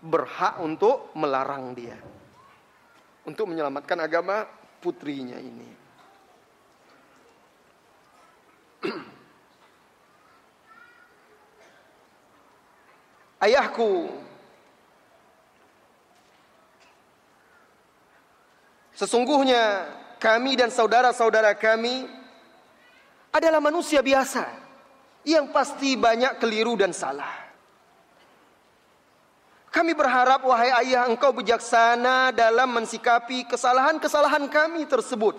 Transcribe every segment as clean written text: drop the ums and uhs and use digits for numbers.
berhak untuk melarang dia untuk menyelamatkan agama putrinya ini. Ayahku, sesungguhnya kami dan saudara-saudara kami adalah manusia biasa yang pasti banyak keliru dan salah. Kami berharap, wahai ayah, engkau bijaksana dalam mensikapi kesalahan-kesalahan kami tersebut.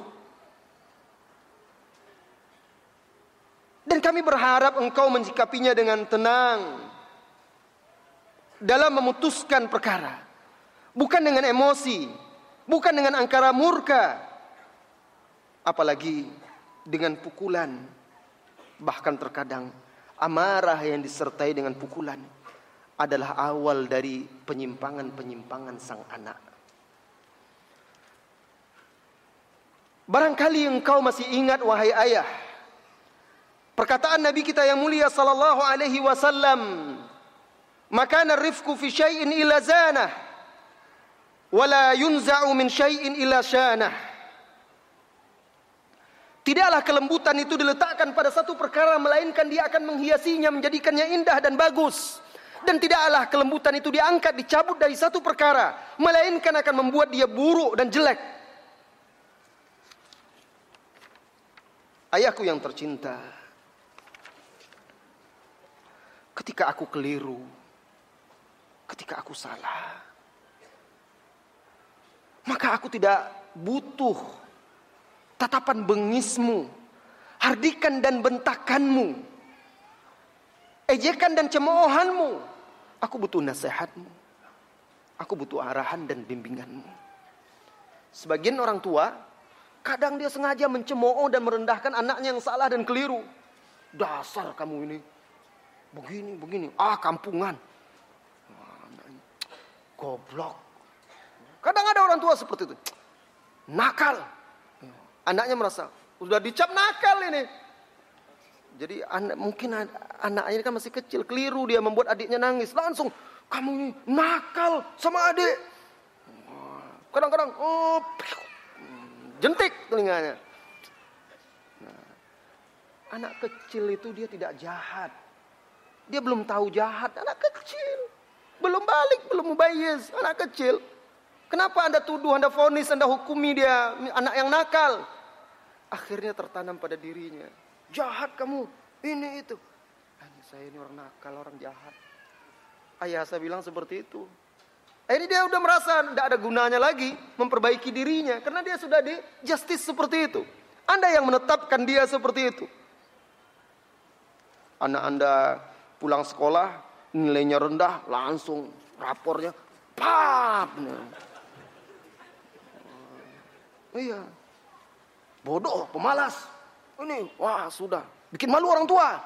Dan kami berharap engkau mensikapinya dengan tenang dalam memutuskan perkara, bukan dengan emosi, bukan dengan angkara murka, apalagi dengan pukulan. Bahkan terkadang amarah yang disertai dengan pukulan adalah awal dari penyimpangan-penyimpangan sang anak. Barangkali engkau masih ingat, wahai ayah, perkataan Nabi kita yang mulia sallallahu alaihi wasallam, "Makana rifqu fi syai'in illa zanah, wa la yunza'u min syai'in illa syanah." Tidaklah kelembutan itu diletakkan pada satu perkara, melainkan dia akan menghiasinya, menjadikannya indah dan bagus. Dan tidaklah kelembutan itu diangkat, dicabut dari satu perkara, melainkan akan membuat dia buruk dan jelek. Ayahku yang tercinta, ketika aku keliru, ketika aku salah, maka aku tidak butuh tatapan bengismu, hardikan dan bentakanmu, ejekan dan cemoohanmu. Aku butuh nasihatmu. Aku butuh arahan dan bimbinganmu. Sebagian orang tua, kadang dia sengaja mencemooh dan merendahkan anaknya yang salah dan keliru. Dasar kamu ini, begini. Kampungan. Goblok. Kadang ada orang tua seperti itu. Nakal. Anaknya merasa, sudah dicap nakal ini. Jadi mungkin anaknya ini kan masih kecil, keliru dia membuat adiknya nangis. Langsung, kamu ini nakal sama adik. Kadang-kadang, jentik telinganya. Nah, anak kecil itu dia tidak jahat. Dia belum tahu jahat, anak kecil. Belum balik, belum mubayyiz, anak kecil. Kenapa Anda tuduh, Anda vonis, Anda hukumi dia anak yang nakal? Akhirnya tertanam pada dirinya. Jahat kamu, ini itu. Saya ini orang nakal, orang jahat. Ayah saya bilang seperti itu. Ini dia udah merasa tidak ada gunanya lagi memperbaiki dirinya, karena dia sudah di justice seperti itu. Anda yang menetapkan dia seperti itu. Anak Anda pulang sekolah, nilainya rendah, langsung rapornya, pap. Iya, bodoh, pemalas. Ini, wah sudah, bikin malu orang tua.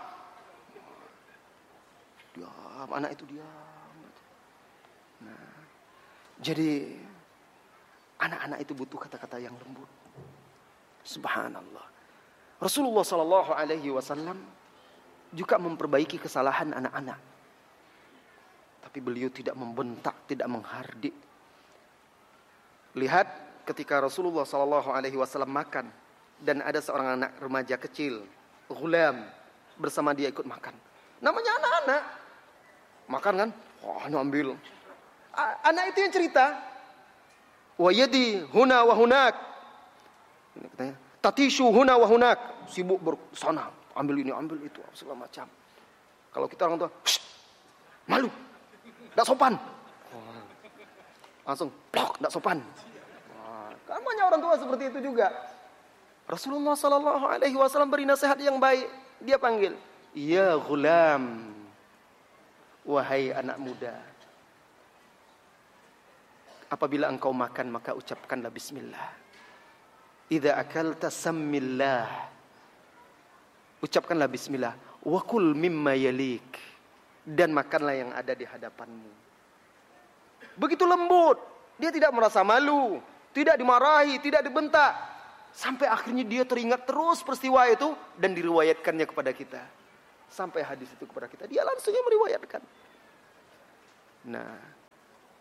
Diam, anak itu diam. Nah, jadi anak-anak itu butuh kata-kata yang lembut. Subhanallah. Rasulullah Sallallahu Alaihi Wasallam juga memperbaiki kesalahan anak-anak. Tapi beliau tidak membentak, tidak menghardik. Lihat ketika Rasulullah Sallallahu Alaihi Wasallam makan. Dan ada seorang anak remaja kecil, ghulam, bersama dia ikut makan. Namanya anak-anak. Makan kan? Wah, ambil. Anak itu yang cerita. Wa yadi huna wa hunak. Ini katanya, tatishu huna wa hunak. Sibuk bersana. Ambil ini, ambil itu, segala macam. Kalau kita orang tua, malu. Tidak sopan. Langsung, plok, tidak sopan. Kan banyak orang tua seperti itu juga. Rasulullah Sallallahu Alaihi Wasallam beri nasihat yang baik. Dia panggil, ya ghulam, wahai anak muda. Apabila engkau makan, maka ucapkanlah bismillah. Idza akalta sammillah. Ucapkanlah bismillah. Wa kul mimma yalik. Dan makanlah yang ada di hadapanmu. Begitu lembut. Dia tidak merasa malu, tidak dimarahi, tidak dibentak. Sampai akhirnya dia teringat terus peristiwa itu dan diriwayatkannya kepada kita. Sampai hadis itu kepada kita, dia langsung meriwayatkan. Nah,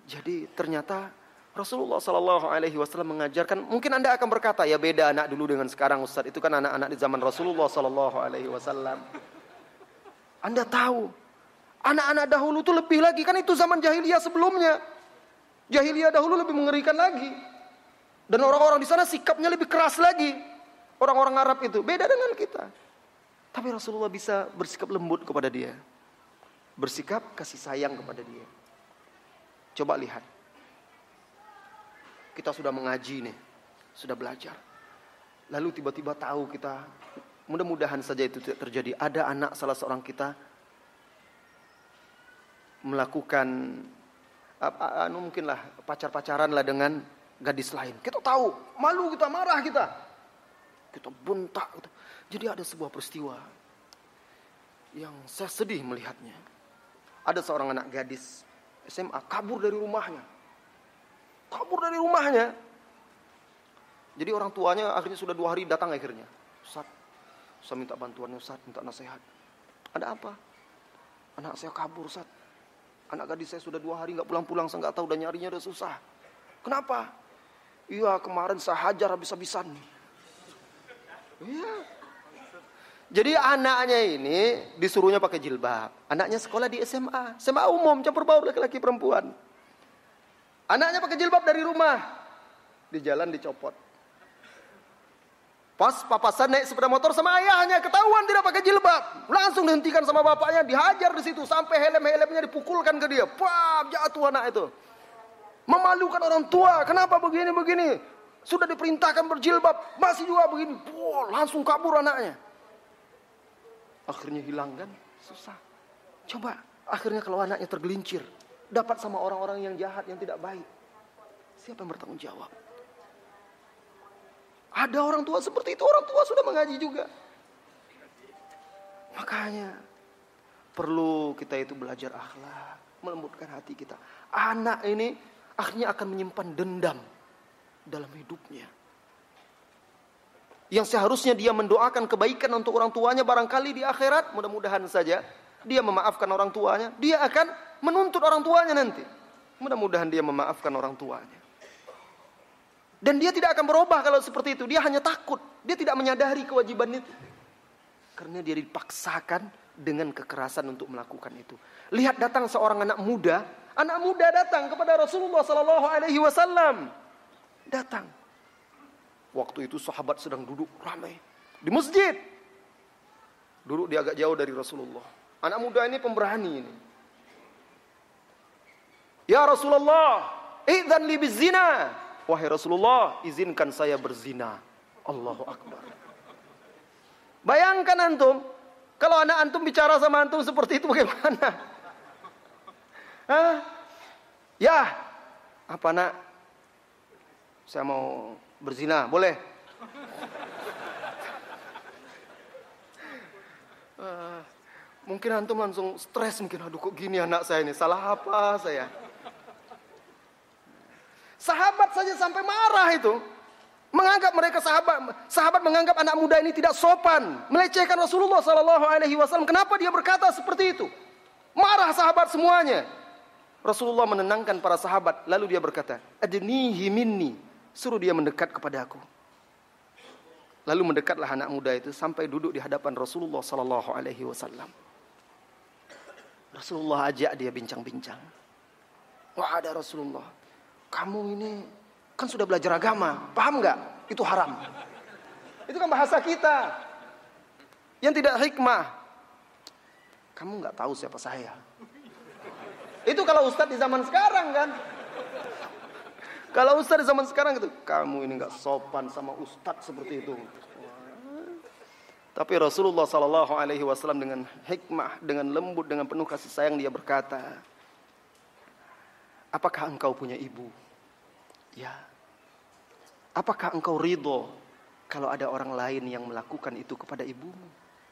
Jadi ternyata Rasulullah Sallallahu Alaihi Wasallam mengajarkan. Mungkin Anda akan berkata, ya beda anak dulu dengan sekarang Ustaz. Itu kan anak-anak di zaman Rasulullah Sallallahu Alaihi Wasallam. Anda tahu, anak-anak dahulu itu lebih lagi. Kan itu zaman jahiliyah sebelumnya. Jahiliyah dahulu lebih mengerikan lagi. Dan orang-orang di sana sikapnya lebih keras lagi. Orang-orang Arab itu beda dengan kita. Tapi Rasulullah bisa bersikap lembut kepada dia. Bersikap kasih sayang kepada dia. Coba lihat. Kita sudah mengaji nih. Sudah belajar. Lalu tiba-tiba tahu kita. Mudah-mudahan saja itu tidak terjadi. Ada anak salah seorang kita. Melakukan. Mungkinlah pacar-pacaran lah dengan gadis lain. Kita tahu. Malu kita, marah kita. Kita bentak. Jadi ada sebuah peristiwa. Yang saya sedih melihatnya. Ada seorang anak gadis SMA kabur dari rumahnya. Jadi orang tuanya akhirnya sudah 2 hari datang akhirnya. Ustaz, saya minta bantuan Ustaz, minta nasihat. Ada apa? Anak saya kabur Ustaz. Anak gadis saya sudah 2 hari gak pulang-pulang. Saya gak tahu, udah nyarinya udah susah. Kenapa? Iya, kemarin saya hajar habis-habisan. Iya. Jadi anaknya ini disuruhnya pakai jilbab. Anaknya sekolah di SMA. SMA umum, campur baur laki-laki perempuan. Anaknya pakai jilbab dari rumah. Di jalan dicopot. Pas papasan naik sepeda motor sama ayahnya, ketahuan tidak pakai jilbab. Langsung dihentikan sama bapaknya, dihajar di situ sampai helm-helmnya dipukulkan ke dia. Pam, jatuh anak itu. Memalukan orang tua. Kenapa begini-begini? Sudah diperintahkan berjilbab, masih juga begini. Langsung kabur anaknya. Akhirnya hilang kan? Susah. Coba, akhirnya kalau anaknya tergelincir, dapat sama orang-orang yang jahat, yang tidak baik. Siapa yang bertanggung jawab? Ada orang tua seperti itu, orang tua sudah mengaji juga. Makanya, perlu kita itu belajar akhlak, melembutkan hati kita. Anak ini akhirnya akan menyimpan dendam dalam hidupnya. Yang seharusnya dia mendoakan kebaikan untuk orang tuanya, barangkali di akhirat, mudah-mudahan saja dia memaafkan orang tuanya, dia akan menuntut orang tuanya nanti. Mudah-mudahan dia memaafkan orang tuanya. Dan dia tidak akan berubah kalau seperti itu. Dia hanya takut, dia tidak menyadari kewajiban itu. Karena dia dipaksakan dengan kekerasan untuk melakukan itu. Lihat, datang seorang anak muda datang kepada Rasulullah Sallallahu Alaihi Wasallam. Datang. Waktu itu sahabat sedang duduk ramai di masjid. Duduk dia agak jauh dari Rasulullah. Anak muda ini pemberani ini. Ya Rasulullah, idzan li bizina. Wahai Rasulullah, izinkan saya berzina. Allahu Akbar. Bayangkan antum, kalau anak antum bicara sama antum seperti itu bagaimana? Hah? Ya, apa nak? Saya mau berzina, boleh? Mungkin antum langsung stres, mungkin aduh kok gini anak saya ini, salah apa saya? Sahabat saja sampai marah itu. Menganggap mereka sahabat menganggap anak muda ini tidak sopan, melecehkan Rasulullah Sallallahu Alaihi Wasallam. Kenapa dia berkata seperti itu? Marah sahabat semuanya. Rasulullah menenangkan para sahabat, lalu dia berkata, adnihi minni, suruh dia mendekat kepada aku. Lalu mendekatlah anak muda itu sampai duduk di hadapan Rasulullah Sallallahu Alaihi Wasallam. Rasulullah ajak dia bincang-bincang. Wah, ada Rasulullah, kamu ini kan sudah belajar agama, paham nggak? Itu haram. Itu kan bahasa kita yang tidak hikmah. Kamu nggak tahu siapa saya. Itu kalau ustadz di zaman sekarang kan. Kalau ustadz di zaman sekarang gitu, kamu ini nggak sopan sama ustadz seperti itu. Tapi Rasulullah Sallallahu Alaihi Wasallam dengan hikmah, dengan lembut, dengan penuh kasih sayang dia berkata, apakah engkau punya ibu? Ya. Apakah engkau ridho kalau ada orang lain yang melakukan itu kepada ibumu?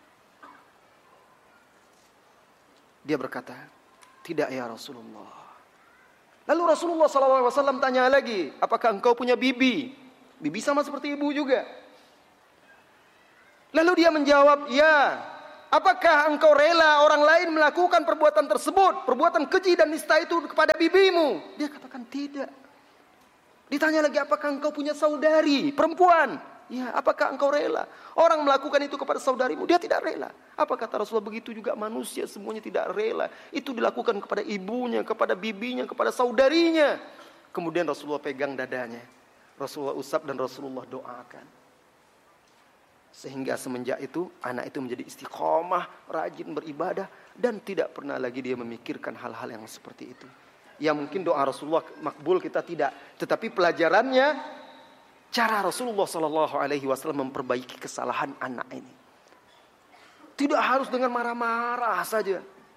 Dia berkata, tidak ya Rasulullah. Lalu Rasulullah SAW tanya lagi, apakah engkau punya bibi? Bibi sama seperti ibu juga. Lalu dia menjawab, ya. Apakah engkau rela orang lain melakukan perbuatan tersebut, perbuatan keji dan nista itu kepada bibimu? Dia katakan tidak. Ditanya lagi, apakah engkau punya saudari perempuan? Ya, apakah engkau rela? Orang melakukan itu kepada saudarimu, dia tidak rela. Apa kata Rasulullah? Begitu juga manusia semuanya tidak rela. Itu dilakukan kepada ibunya, kepada bibinya, kepada saudarinya. Kemudian Rasulullah pegang dadanya, Rasulullah usap dan Rasulullah doakan. Sehingga semenjak itu anak itu menjadi istiqomah, rajin beribadah, dan tidak pernah lagi dia memikirkan hal-hal yang seperti itu. Ya mungkin doa Rasulullah makbul, kita tidak. Tetapi pelajarannya, cara Rasulullah SAW memperbaiki kesalahan anak ini. Tidak harus dengan marah-marah saja,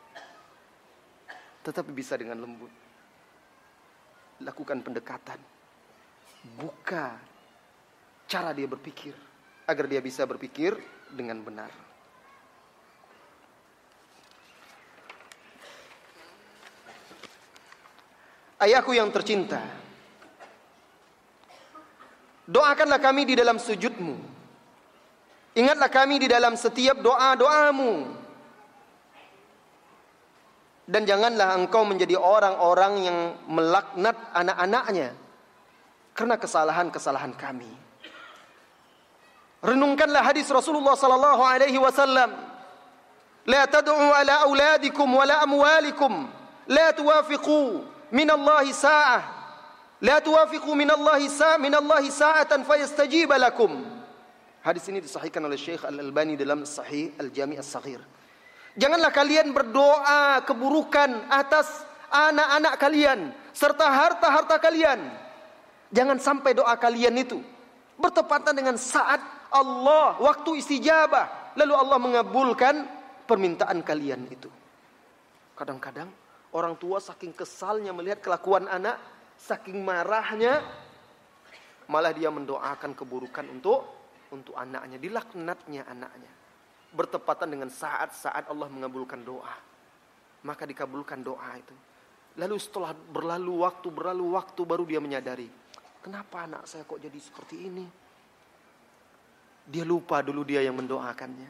tetapi bisa dengan lembut. Lakukan pendekatan, buka cara dia berpikir, agar dia bisa berpikir dengan benar. Ayahku yang tercinta, doakanlah kami di dalam sujudmu. Ingatlah kami di dalam setiap doa-doamu. Dan janganlah engkau menjadi orang-orang yang melaknat anak-anaknya karena kesalahan-kesalahan kami. Renungkanlah hadis Rasulullah sallallahu alaihi wasallam, la tad'u ala auladikum wala amwalikum, la tuwafiqu min Allah sa'ah, la tuwafiqu min Allah sa'atan fayastajib lakum. Hadis ini disahihkan oleh Syekh Al-Albani dalam Sahih Al-Jami' As-Saghir. Janganlah kalian berdoa keburukan atas anak-anak kalian serta harta-harta kalian. Jangan sampai doa kalian itu bertepatan dengan saat Allah, waktu istijabah, lalu Allah mengabulkan permintaan kalian itu. Kadang-kadang orang tua saking kesalnya melihat kelakuan anak, saking marahnya, malah dia mendoakan keburukan untuk anaknya, dilaknatnya anaknya. Bertepatan dengan saat-saat Allah mengabulkan doa, maka dikabulkan doa itu. Lalu setelah berlalu waktu baru dia menyadari, kenapa anak saya kok jadi seperti ini? Dia lupa dulu dia yang mendoakannya.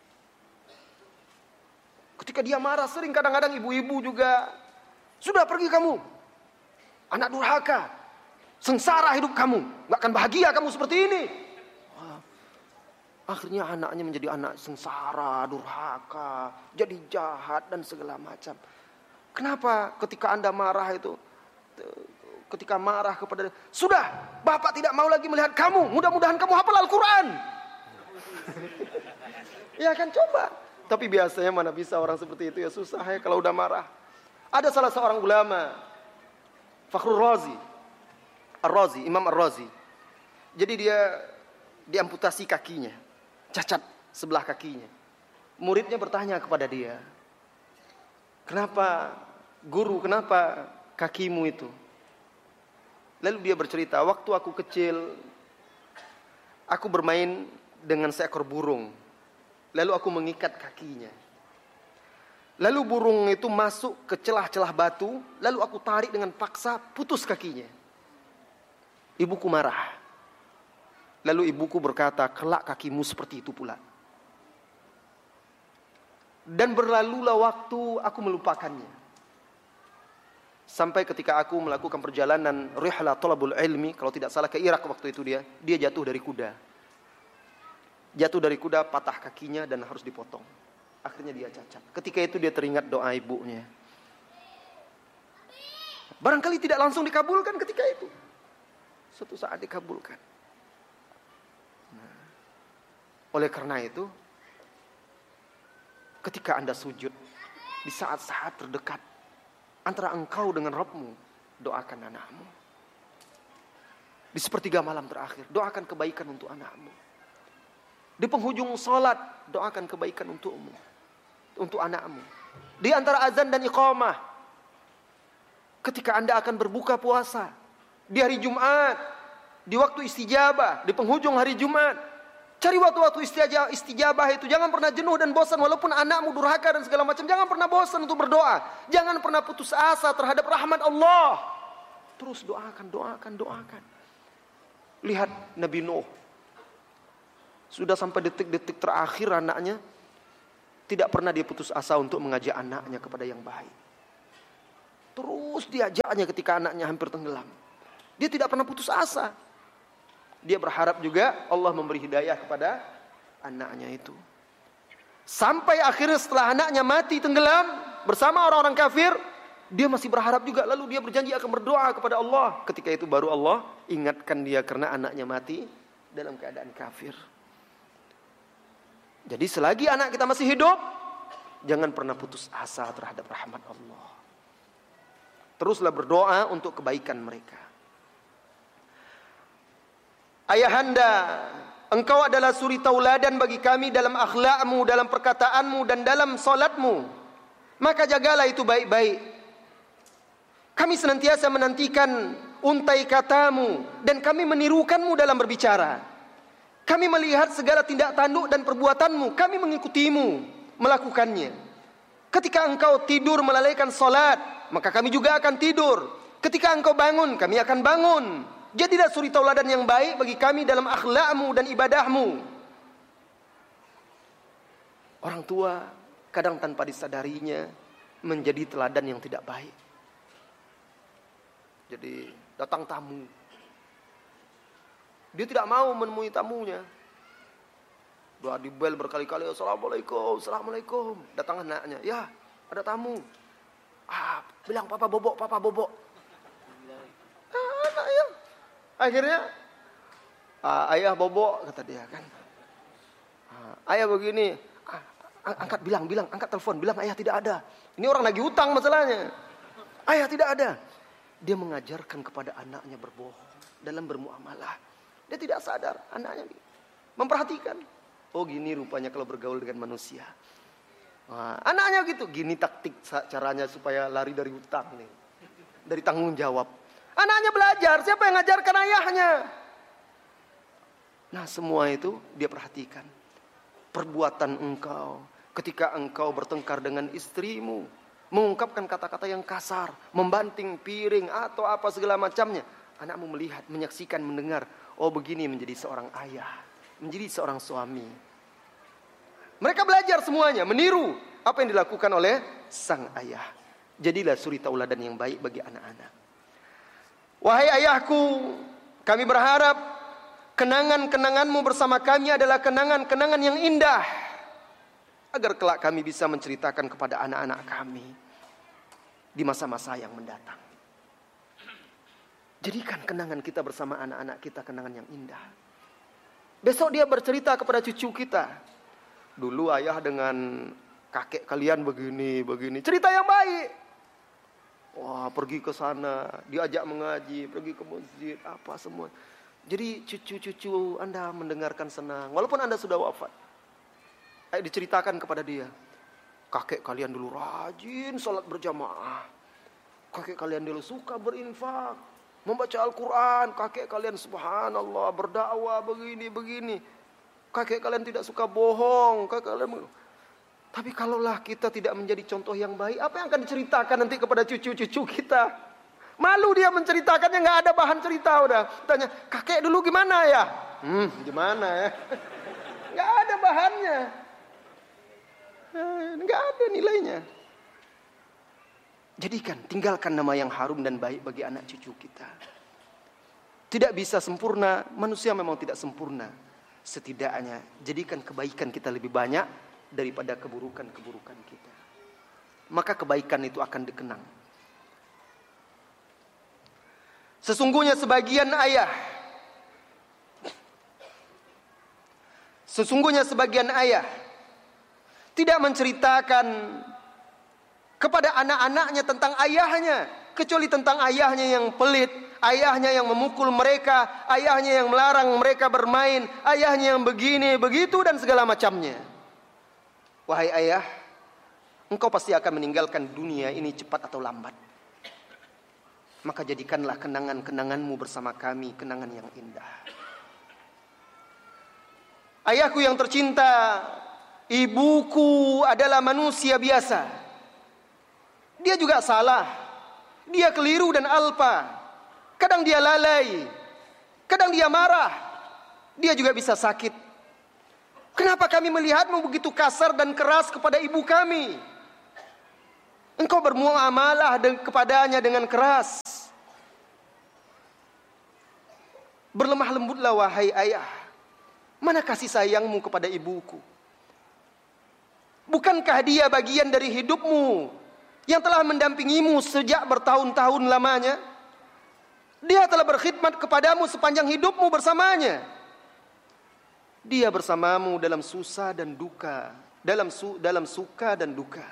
Ketika dia marah, sering kadang-kadang ibu-ibu juga, sudah pergi kamu, anak durhaka, sengsara hidup kamu, gak akan bahagia kamu seperti ini. Akhirnya anaknya menjadi anak sengsara, durhaka, jadi jahat dan segala macam. Kenapa ketika Anda marah itu, ketika marah kepada, sudah, Bapak tidak mau lagi melihat kamu, mudah-mudahan kamu hafal Al-Quran. Ya kan, coba. Tapi biasanya mana bisa orang seperti itu, ya susah ya kalau udah marah. Ada salah seorang ulama, Fakhrul Razi, Ar-Razi, Imam Ar-Razi. Jadi dia diamputasi kakinya, cacat sebelah kakinya. Muridnya bertanya kepada dia, kenapa guru, kenapa kakimu itu? Lalu dia bercerita, waktu aku kecil, aku bermain dengan seekor burung. Lalu aku mengikat kakinya. Lalu burung itu masuk ke celah-celah batu. Lalu aku tarik dengan paksa, putus kakinya. Ibuku marah. Lalu ibuku berkata, kelak kakimu seperti itu pula. Dan berlalulah waktu, aku melupakannya. Sampai ketika aku melakukan perjalanan rihlah thalabul ilmi, kalau tidak salah ke Irak waktu itu dia jatuh dari kuda. Jatuh dari kuda, patah kakinya dan harus dipotong. Akhirnya dia cacat. Ketika itu dia teringat doa ibunya. Barangkali tidak langsung dikabulkan ketika itu. Suatu saat dikabulkan. Nah, oleh karena itu, ketika Anda sujud, di saat-saat terdekat antara engkau dengan Rabbmu, doakan anakmu. Di sepertiga malam terakhir, doakan kebaikan untuk anakmu. Di penghujung salat, doakan kebaikan untukmu, untuk anakmu. Di antara azan dan iqamah, ketika Anda akan berbuka puasa, di hari Jumat, di waktu istijabah, di penghujung hari Jumat, cari waktu-waktu istijabah itu. Jangan pernah jenuh dan bosan, walaupun anakmu durhaka dan segala macam. Jangan pernah bosan untuk berdoa. Jangan pernah putus asa terhadap rahmat Allah. Terus doakan. Lihat Nabi Nuh. Sudah sampai detik-detik terakhir anaknya tidak pernah dia putus asa untuk mengajak anaknya kepada yang baik. Terus diajaknya ketika anaknya hampir tenggelam. Dia tidak pernah putus asa. Dia berharap juga Allah memberi hidayah kepada anaknya itu. Sampai akhirnya setelah anaknya mati tenggelam bersama orang-orang kafir, dia masih berharap juga. Lalu dia berjanji akan berdoa kepada Allah. Ketika itu baru Allah ingatkan dia karena anaknya mati dalam keadaan kafir. Jadi selagi anak kita masih hidup, jangan pernah putus asa terhadap rahmat Allah. Teruslah berdoa untuk kebaikan mereka. Ayahanda, engkau adalah suri tauladan bagi kami dalam akhlakmu, dalam perkataanmu, dan dalam salatmu. Maka jagalah itu baik-baik. Kami senantiasa menantikan untai katamu, dan kami menirukanmu dalam berbicara. Kami melihat segala tindak tanduk dan perbuatanmu, kami mengikutimu melakukannya. Ketika engkau tidur melalaikan salat, maka kami juga akan tidur. Ketika engkau bangun, kami akan bangun. Jadilah suri tauladan yang baik bagi kami dalam akhlakmu dan ibadahmu. Orang tua kadang tanpa disadarinya menjadi teladan yang tidak baik. Jadi datang tamu, dia tidak mau menemui tamunya. Doa di bel berkali-kali, Assalamualaikum, Assalamualaikum. Datang anaknya, ya ada tamu. Bilang papa bobok, papa bobok. Anak ya. Akhirnya, ayah bobok, kata dia kan. Ayah begini, angkat bilang, angkat telepon, bilang ayah tidak ada. Ini orang lagi utang masalahnya. Ayah tidak ada. Dia mengajarkan kepada anaknya berbohong dalam bermuamalah. Dia tidak sadar, anaknya memperhatikan. Oh gini rupanya kalau bergaul dengan manusia. Anaknya gitu, gini taktik caranya supaya lari dari hutang nih, dari tanggung jawab. Anaknya belajar, siapa yang ngajarkan ayahnya? Nah semua itu dia perhatikan. Perbuatan engkau ketika engkau bertengkar dengan istrimu, mengungkapkan kata-kata yang kasar, membanting piring atau apa segala macamnya. Anakmu melihat, menyaksikan, mendengar. Oh begini menjadi seorang ayah, menjadi seorang suami. Mereka belajar semuanya, meniru apa yang dilakukan oleh sang ayah. Jadilah suri tauladan yang baik bagi anak-anak. Wahai ayahku, kami berharap kenangan-kenanganmu bersama kami adalah kenangan-kenangan yang indah, agar kelak kami bisa menceritakan kepada anak-anak kami di masa-masa yang mendatang. Jadikan kenangan kita bersama anak-anak kita kenangan yang indah. Besok dia bercerita kepada cucu kita. Dulu ayah dengan kakek kalian begini. Cerita yang baik. Wah, pergi ke sana, diajak mengaji, pergi ke masjid, apa semua. Jadi cucu-cucu Anda mendengarkan senang, walaupun Anda sudah wafat. Ayo diceritakan kepada dia. Kakek kalian dulu rajin sholat berjamaah. Kakek kalian dulu suka berinfak, membaca Al-Quran. Kakek kalian subhanallah berdakwah begini. Kakek kalian tidak suka bohong. Tapi kalaulah kita tidak menjadi contoh yang baik, apa yang akan diceritakan nanti kepada cucu-cucu kita? Malu dia menceritakannya, nggak ada bahan cerita udah. Tanya, kakek dulu gimana ya? Gimana ya? Nggak ada bahannya. Nggak ada nilainya. Jadikan, tinggalkan nama yang harum dan baik bagi anak cucu kita. Tidak bisa sempurna, manusia memang tidak sempurna. Setidaknya, jadikan kebaikan kita lebih banyak daripada keburukan-keburukan kita. Maka kebaikan itu akan dikenang. Sesungguhnya sebagian ayah tidak menceritakan kepada anak-anaknya tentang ayahnya, kecuali tentang ayahnya yang pelit, ayahnya yang memukul mereka, ayahnya yang melarang mereka bermain, ayahnya yang begini, begitu dan segala macamnya. Wahai ayah, engkau pasti akan meninggalkan dunia ini cepat atau lambat. Maka jadikanlah kenangan-kenanganmu bersama kami kenangan yang indah. Ayahku yang tercinta, ibuku adalah manusia biasa. Dia juga salah. Dia keliru dan alpa. Kadang dia lalai. Kadang dia marah. Dia juga bisa sakit. Kenapa kami melihatmu begitu kasar dan keras kepada ibu kami? Engkau bermuamalah kepadanya dengan keras. Berlemah lembutlah wahai ayah. Mana kasih sayangmu kepada ibuku? Bukankah dia bagian dari hidupmu yang telah mendampingimu sejak bertahun-tahun lamanya? Dia telah berkhidmat kepadamu sepanjang hidupmu bersamanya. Dia bersamamu dalam susah dan duka, dalam suka dan duka.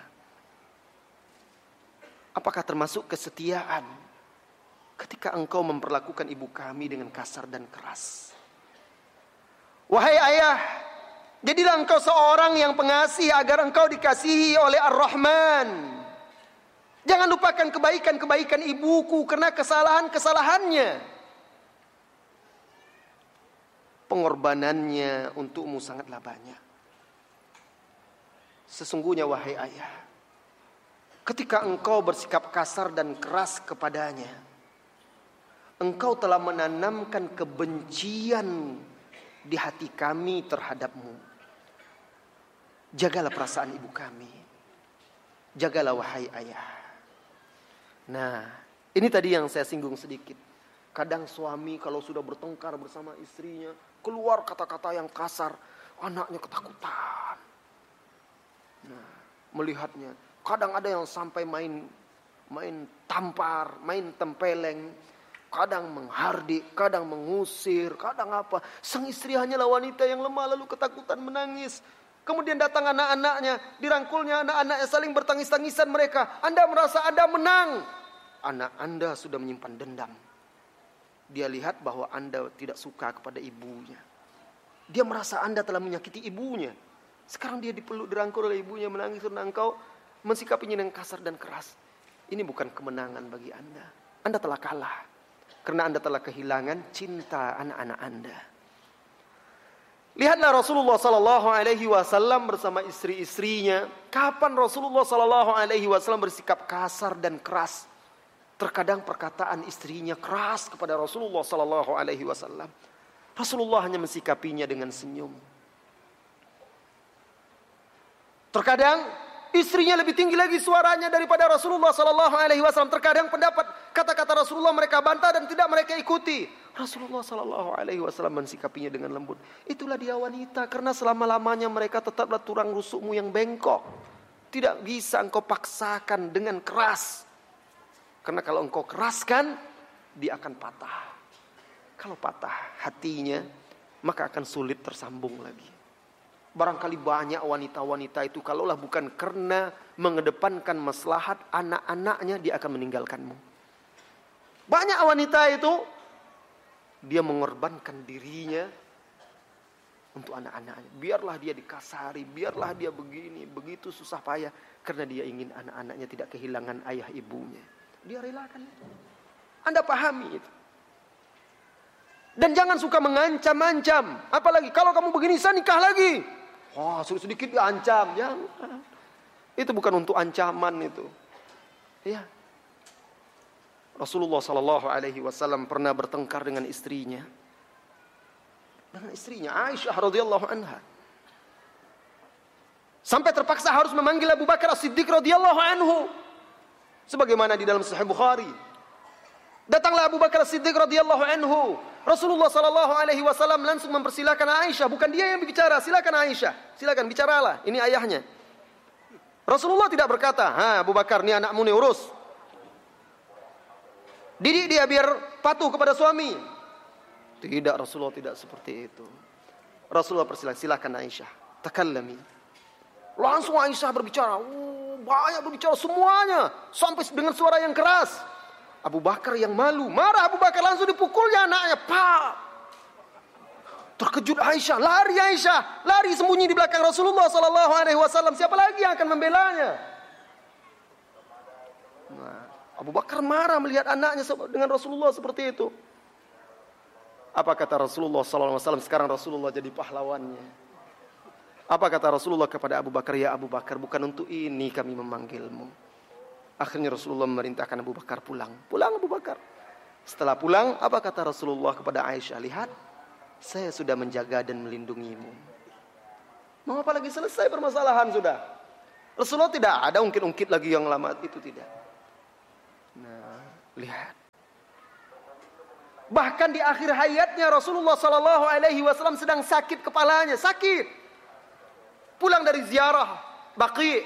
Apakah termasuk kesetiaan ketika engkau memperlakukan ibu kami dengan kasar dan keras? Wahai ayah, jadilah engkau seorang yang pengasih agar engkau dikasihi oleh Ar-Rahman. Jangan lupakan kebaikan-kebaikan ibuku karena kesalahan-kesalahannya. Pengorbanannya untukmu sangatlah banyak. Sesungguhnya wahai ayah, ketika engkau bersikap kasar dan keras kepadanya, engkau telah menanamkan kebencian di hati kami terhadapmu. Jagalah perasaan ibu kami. Jagalah wahai ayah. Nah, ini tadi yang saya singgung sedikit. Kadang suami kalau sudah bertengkar bersama istrinya, keluar kata-kata yang kasar, anaknya ketakutan. Nah, melihatnya, kadang ada yang sampai main tampar, main tempeleng, kadang menghardik, kadang mengusir, kadang apa. Sang istri hanyalah wanita yang lemah lalu ketakutan menangis. Kemudian datang anak-anaknya, dirangkulnya anak-anaknya saling bertangis-tangisan mereka. Anda merasa Anda menang. Anak Anda sudah menyimpan dendam. Dia lihat bahwa Anda tidak suka kepada ibunya. Dia merasa Anda telah menyakiti ibunya. Sekarang dia dipeluk, dirangkul oleh ibunya, menangis karena engkau mensikapinya dengan kasar dan keras. Ini bukan kemenangan bagi Anda. Anda telah kalah. Karena Anda telah kehilangan cinta anak-anak Anda. Lihatlah Rasulullah SAW bersama istri-istrinya. Kapan Rasulullah SAW bersikap kasar dan keras? Terkadang perkataan istrinya keras kepada Rasulullah SAW. Rasulullah hanya mensikapinya dengan senyum. Terkadang istrinya lebih tinggi lagi suaranya daripada Rasulullah SAW. Terkadang pendapat kata-kata Rasulullah mereka bantah dan tidak mereka ikuti. Rasulullah SAW mensikapinya dengan lembut. Itulah dia wanita, karena selama-lamanya mereka tetaplah tulang rusukmu yang bengkok. Tidak bisa engkau paksakan dengan keras. Karena kalau engkau keraskan, dia akan patah. Kalau patah hatinya, maka akan sulit tersambung lagi. Barangkali banyak wanita-wanita itu, kalaulah bukan karena mengedepankan maslahat anak-anaknya, dia akan meninggalkanmu. Banyak wanita itu, dia mengorbankan dirinya untuk anak-anaknya. Biarlah dia dikasari, biarlah dia begini, begitu susah payah. Karena dia ingin anak-anaknya tidak kehilangan ayah ibunya. Dia relakan itu. Anda pahami itu. Dan jangan suka mengancam-ancam. Apalagi kalau kamu begini saya nikah lagi. Wah, sedikit diancam. Jangan. Itu bukan untuk ancaman itu. Ya. Rasulullah SAW pernah bertengkar dengan istrinya. Dengan istrinya Aisyah radhiyallahu anha. Sampai terpaksa harus memanggil Abu Bakar As-Siddiq radhiyallahu anhu. Sebagaimana di dalam Sahih Bukhari. Datanglah Abu Bakar As-Siddiq radhiyallahu anhu. Rasulullah SAW langsung mempersilakan Aisyah. Bukan dia yang bicara, silakan Aisyah. Silakan bicaralah, ini ayahnya. Rasulullah tidak berkata, Abu Bakar, ini anakmu nih, urus. Didik dia biar patuh kepada suami. Tidak, Rasulullah tidak seperti itu. Rasulullah persilakan, silakan Aisyah, takallami. Langsung Aisyah berbicara. Banyak berbicara semuanya. Sampai dengan suara yang keras. Abu Bakar yang malu. Marah Abu Bakar, langsung dipukulnya anaknya. Pak. Terkejut Aisyah. Lari Aisyah. Lari sembunyi di belakang Rasulullah SAW. Siapa lagi yang akan membelanya? Nah, Abu Bakar marah melihat anaknya dengan Rasulullah seperti itu. Apa kata Rasulullah SAW? Sekarang Rasulullah jadi pahlawannya. Apa kata Rasulullah kepada Abu Bakar? Ya Abu Bakar, bukan untuk ini kami memanggilmu. Akhirnya Rasulullah memerintahkan Abu Bakar pulang. Pulang Abu Bakar. Setelah pulang, apa kata Rasulullah kepada Aisyah? Lihat, saya sudah menjaga dan melindungimu. Mau apa lagi, selesai permasalahan sudah. Rasulullah tidak ada ungkit-ungkit lagi yang lama itu, tidak. Nah, lihat. Bahkan di akhir hayatnya Rasulullah sallallahu alaihi wasallam sedang sakit kepalanya, sakit. Pulang dari ziarah Baqi.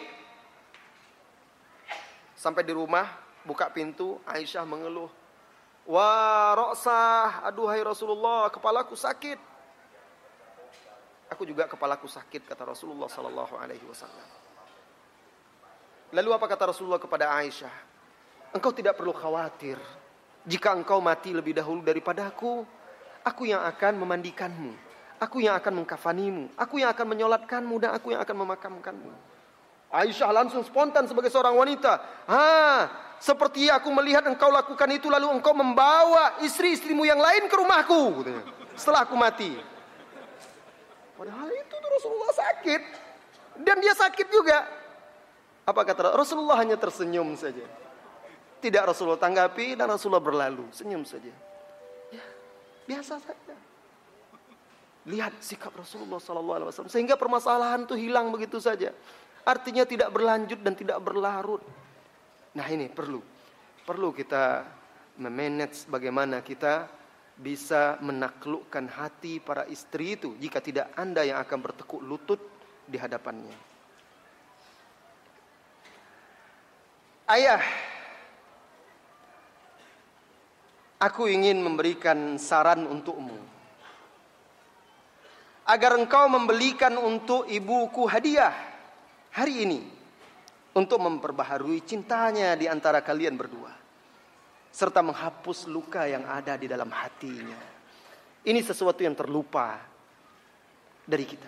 Sampai di rumah, buka pintu, Aisyah mengeluh. Wah, Roksah, aduhai Rasulullah, kepalaku sakit. Aku juga kepalaku sakit, kata Rasulullah sallallahu alaihi wasallam. Lalu apa kata Rasulullah kepada Aisyah? Engkau tidak perlu khawatir. Jika engkau mati lebih dahulu daripada aku yang akan memandikanmu, aku yang akan mengkafanimu, aku yang akan menyolatkanmu, dan aku yang akan memakamkanmu. Aisyah langsung spontan sebagai seorang wanita. Seperti aku melihat engkau lakukan itu, lalu engkau membawa istri-istrimu yang lain ke rumahku, katanya, setelah aku mati. Padahal itu tuh Rasulullah sakit. Dan dia sakit juga. Apa kata Rasulullah? Hanya tersenyum saja. Tidak Rasulullah tanggapi dan Rasulullah berlalu. Senyum saja. Ya, biasa saja. Lihat sikap Rasulullah SAW. Sehingga permasalahan itu hilang begitu saja. Artinya tidak berlanjut dan tidak berlarut. Nah ini perlu kita memanage bagaimana kita bisa menaklukkan hati para istri itu, jika tidak Anda yang akan bertekuk lutut di hadapannya. Ayah, aku ingin memberikan saran untukmu, agar engkau membelikan untuk ibuku hadiah hari ini, untuk memperbaharui cintanya di antara kalian berdua, serta menghapus luka yang ada di dalam hatinya. Ini sesuatu yang terlupa dari kita.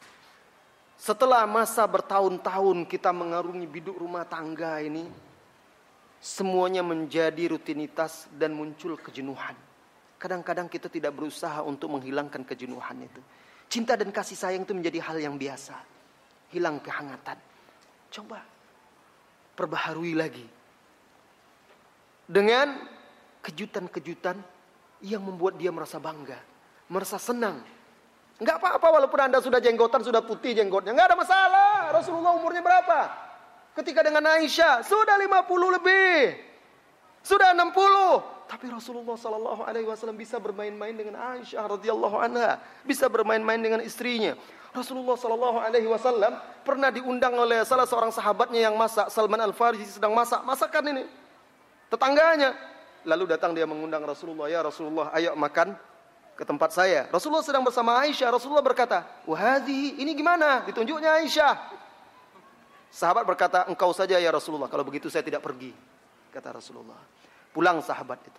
Setelah masa bertahun-tahun kita mengarungi biduk rumah tangga ini, semuanya menjadi rutinitas dan muncul kejenuhan. Kadang-kadang kita tidak berusaha untuk menghilangkan kejenuhan itu. Cinta dan kasih sayang itu menjadi hal yang biasa. Hilang kehangatan. Coba perbaharui lagi dengan kejutan-kejutan yang membuat dia merasa bangga, merasa senang. Enggak apa-apa walaupun Anda sudah jenggotan, sudah putih jenggotnya, enggak ada masalah. Rasulullah umurnya berapa? Ketika dengan Aisyah sudah 50 lebih, sudah 60. Tapi Rasulullah sallallahu alaihi wasallam bisa bermain-main dengan Aisyah radhiyallahu anha, bisa bermain-main dengan istrinya. Rasulullah sallallahu alaihi wasallam pernah diundang oleh salah seorang sahabatnya yang masak, Salman Al-Farisi sedang masak masakan ini. Tetangganya lalu datang dia mengundang Rasulullah, ya Rasulullah, ayo makan ke tempat saya. Rasulullah sedang bersama Aisyah. Rasulullah berkata, wahadhi, ini gimana? Ditunjuknya Aisyah. Sahabat berkata, engkau saja ya Rasulullah, kalau begitu saya tidak pergi, kata Rasulullah. Pulang sahabat itu.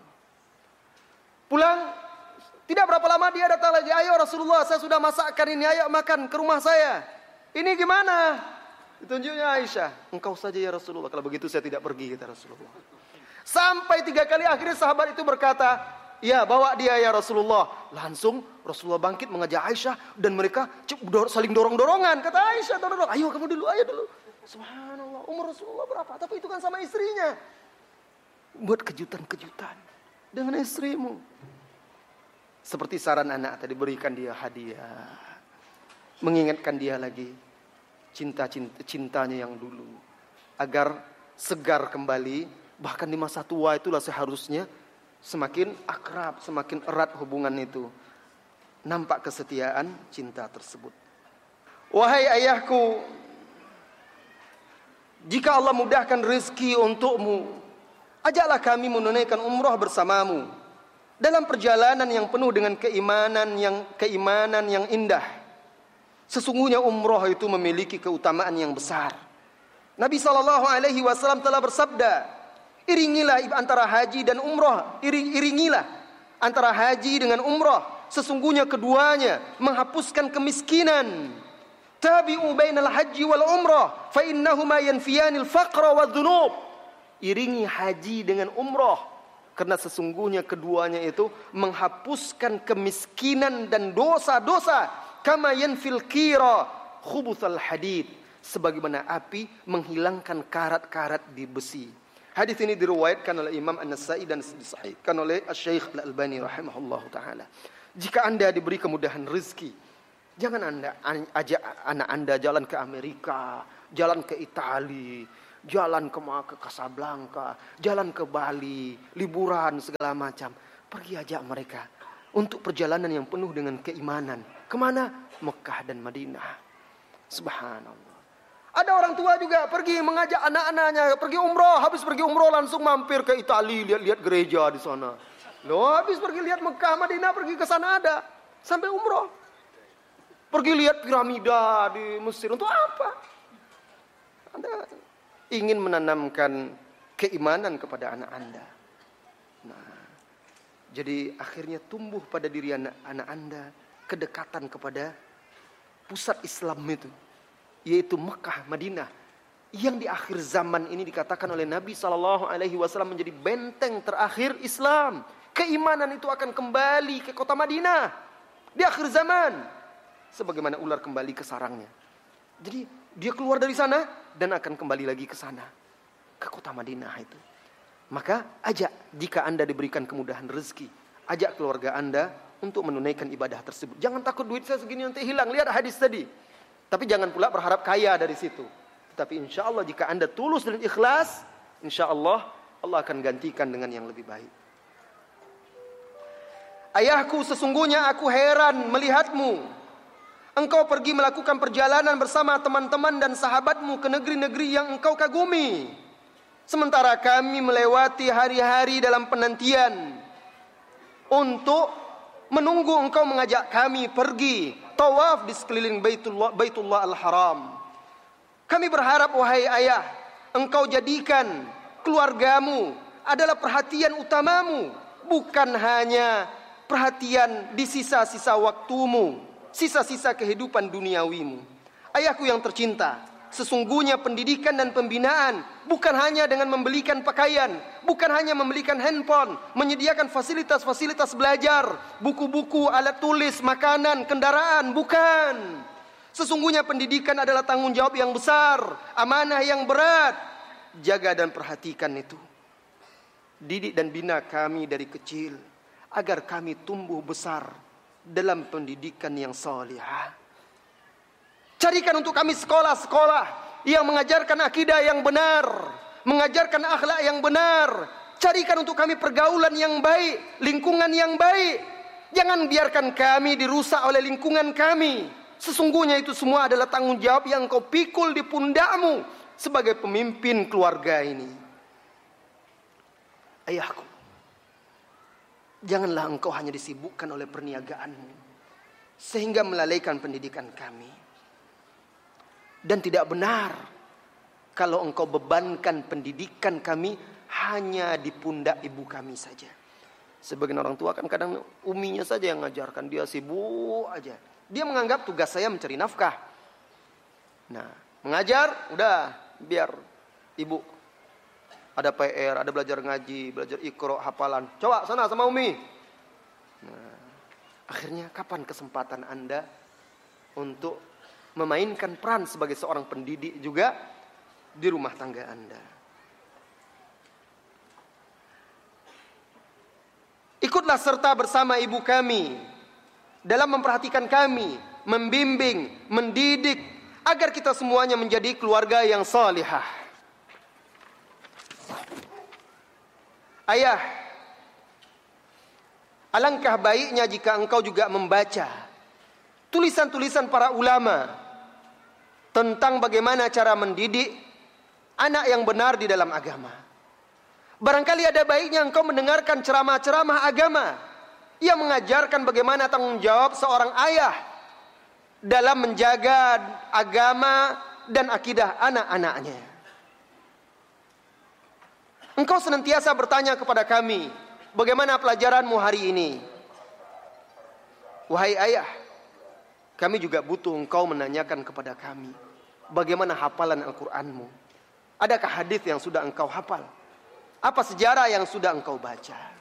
Pulang, tidak berapa lama dia datang lagi, ayo Rasulullah, saya sudah masakkan ini, ayo makan ke rumah saya. Ini gimana? Ditunjuknya Aisyah. Engkau saja ya Rasulullah, kalau begitu saya tidak pergi, kata Rasulullah. Sampai 3 kali, akhirnya sahabat itu berkata, ya bawa dia ya Rasulullah. Langsung Rasulullah bangkit mengajak Aisyah, dan mereka saling dorong-dorongan. Kata Aisyah, dorong, ayo kamu dulu, ayo dulu. Subhanallah, umur Rasulullah berapa? Tapi itu kan sama istrinya. Buat kejutan-kejutan dengan istrimu. Seperti saran anak tadi, berikan dia hadiah. Mengingatkan dia lagi cintanya yang dulu, agar segar kembali. Bahkan di masa tua itulah seharusnya semakin akrab, semakin erat hubungan itu. Nampak kesetiaan cinta tersebut. Wahai ayahku, jika Allah mudahkan rezeki untukmu, ajaklah kami menunaikan umrah bersamamu dalam perjalanan yang penuh dengan keimanan yang indah. Sesungguhnya umrah itu memiliki keutamaan yang besar. Nabi SAW telah bersabda, iringilah antara haji dan umrah. Iringilah antara haji dengan umrah. Sesungguhnya keduanya menghapuskan kemiskinan. Tabi'u bainal haji wal umrah, fa innahuma yanfiyanil faqra wadh-dhunub. Iringi haji dengan umrah, karena sesungguhnya keduanya itu menghapuskan kemiskinan dan dosa-dosa. Kama yanfil qira khubuthal hadid, sebagaimana api menghilangkan karat-karat di besi. Hadis ini diriwayatkan oleh Imam An-Nasa'i dan disahihkan oleh Syekh Al-Albani rahimahullahu taala. Jika Anda diberi kemudahan rezeki, Jangan Anda ajak anak Anda jalan ke Amerika, jalan ke Italia, jalan ke Casablanca, jalan ke Bali, liburan segala macam. Pergi ajak mereka untuk perjalanan yang penuh dengan keimanan. Kemana? Mekah dan Madinah. Subhanallah. Ada orang tua juga pergi mengajak anak-anaknya pergi umroh. Habis pergi umroh langsung mampir ke Italia, lihat-lihat gereja di sana. Loh, habis pergi lihat Mekah, Madinah, pergi ke sana ada. Sampai umroh. Pergi lihat piramida di Mesir. Untuk apa? Anda ingin menanamkan keimanan kepada anak Anda. Nah, jadi akhirnya tumbuh pada diri anak Anda kedekatan kepada pusat Islam itu, yaitu Mekah, Madinah, yang di akhir zaman ini dikatakan oleh Nabi SAW menjadi benteng terakhir Islam. Keimanan itu akan kembali ke kota Madinah di akhir zaman, sebagaimana ular kembali ke sarangnya. Jadi dia keluar dari sana dan akan kembali lagi ke sana, ke kota Madinah itu. Maka ajak, jika Anda diberikan kemudahan rezeki, ajak keluarga Anda untuk menunaikan ibadah tersebut. Jangan takut duit saya segini nanti hilang. Lihat hadis tadi. Tapi jangan pula berharap kaya dari situ. Tapi insya Allah jika Anda tulus dan ikhlas, insya Allah Allah akan gantikan dengan yang lebih baik. Ayahku, sesungguhnya aku heran melihatmu. Engkau pergi melakukan perjalanan bersama teman-teman dan sahabatmu ke negeri-negeri yang engkau kagumi. Sementara kami melewati hari-hari dalam penantian untuk menunggu engkau mengajak kami pergi tawaf di sekeliling Baitullah Al-Haram. Kami berharap, wahai ayah, engkau jadikan keluargamu adalah perhatian utamamu, bukan hanya perhatian di sisa-sisa waktumu, sisa-sisa kehidupan duniawimu. Ayahku yang tercinta, sesungguhnya pendidikan dan pembinaan bukan hanya dengan membelikan pakaian, bukan hanya membelikan handphone, menyediakan fasilitas-fasilitas belajar, buku-buku, alat tulis, makanan, kendaraan, bukan. Sesungguhnya pendidikan adalah tanggung jawab yang besar, amanah yang berat. Jaga dan perhatikan itu. Didik dan bina kami dari kecil agar kami tumbuh besar dalam pendidikan yang salihah. Carikan untuk kami sekolah-sekolah yang mengajarkan akidah yang benar, mengajarkan akhlak yang benar. Carikan untuk kami pergaulan yang baik, lingkungan yang baik. Jangan biarkan kami dirusak oleh lingkungan kami. Sesungguhnya itu semua adalah tanggung jawab yang kau pikul di pundakmu sebagai pemimpin keluarga ini. Ayahku, janganlah engkau hanya disibukkan oleh perniagaanmu sehingga melalaikan pendidikan kami. Dan tidak benar kalau engkau bebankan pendidikan kami hanya di pundak ibu kami saja. Sebagian orang tua kan kadang uminya saja yang mengajarkan, dia sibuk aja. Dia menganggap tugas saya mencari nafkah. Nah, mengajar udah biar ibu ada PR, ada belajar ngaji, belajar Iqra, hafalan. Coba sana sama umi. Nah, akhirnya kapan kesempatan Anda untuk memainkan peran sebagai seorang pendidik juga di rumah tangga Anda? Ikutlah serta bersama ibu kami dalam memperhatikan kami, membimbing, mendidik agar kita semuanya menjadi keluarga yang salihah. Ayah, alangkah baiknya jika engkau juga membaca tulisan-tulisan para ulama tentang bagaimana cara mendidik anak yang benar di dalam agama. Barangkali ada baiknya engkau mendengarkan ceramah-ceramah agama yang mengajarkan bagaimana tanggung jawab seorang ayah dalam menjaga agama dan akidah anak-anaknya. Engkau senantiasa bertanya kepada kami, bagaimana pelajaranmu hari ini? Wahai ayah, kami juga butuh engkau menanyakan kepada kami, bagaimana hafalan Al-Quranmu? Adakah hadis yang sudah engkau hafal? Apa sejarah yang sudah engkau baca?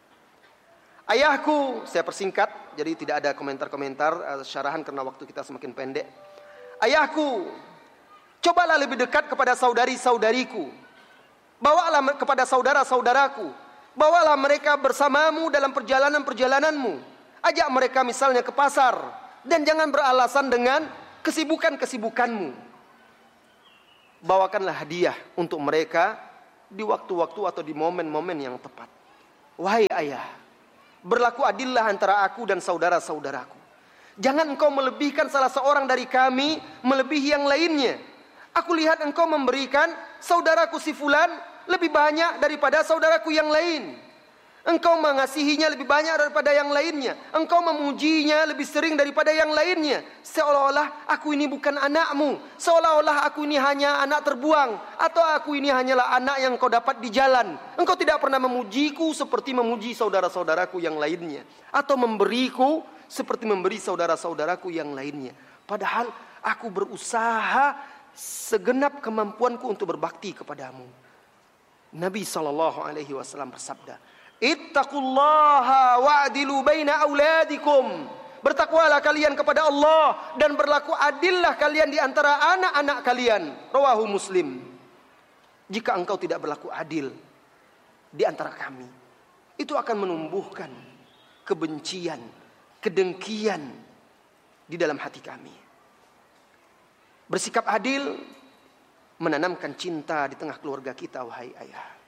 Ayahku, saya persingkat, jadi tidak ada komentar-komentar, syarahan karena waktu kita semakin pendek. Ayahku, cobalah lebih dekat kepada saudari-saudariku. Bawalah kepada saudara-saudaraku. Bawalah mereka bersamamu dalam perjalanan-perjalananmu. Ajak mereka misalnya ke pasar. Dan jangan beralasan dengan kesibukan-kesibukanmu. Bawakanlah hadiah untuk mereka di waktu-waktu atau di momen-momen yang tepat. Wahai ayah, berlaku adillah antara aku dan saudara-saudaraku. Jangan engkau melebihkan salah seorang dari kami melebihi yang lainnya. Aku lihat engkau memberikan saudaraku si fulan lebih banyak daripada saudaraku yang lain. Engkau mengasihinya lebih banyak daripada yang lainnya. Engkau memujinya lebih sering daripada yang lainnya. Seolah-olah aku ini bukan anakmu. Seolah-olah aku ini hanya anak terbuang. Atau aku ini hanyalah anak yang kau dapat di jalan. Engkau tidak pernah memujiku seperti memuji saudara-saudaraku yang lainnya. Atau memberiku seperti memberi saudara-saudaraku yang lainnya. Padahal aku berusaha segenap kemampuanku untuk berbakti kepadamu. Nabi SAW bersabda, Ittaqullaha wa'dilu baina auladikum. Bertakwalah kalian kepada Allah dan berlaku adillah kalian di antara anak-anak kalian. Rawahu Muslim. Jika engkau tidak berlaku adil di antara kami, itu akan menumbuhkan kebencian, kedengkian di dalam hati kami. Bersikap adil menanamkan cinta di tengah keluarga kita, wahai ayah.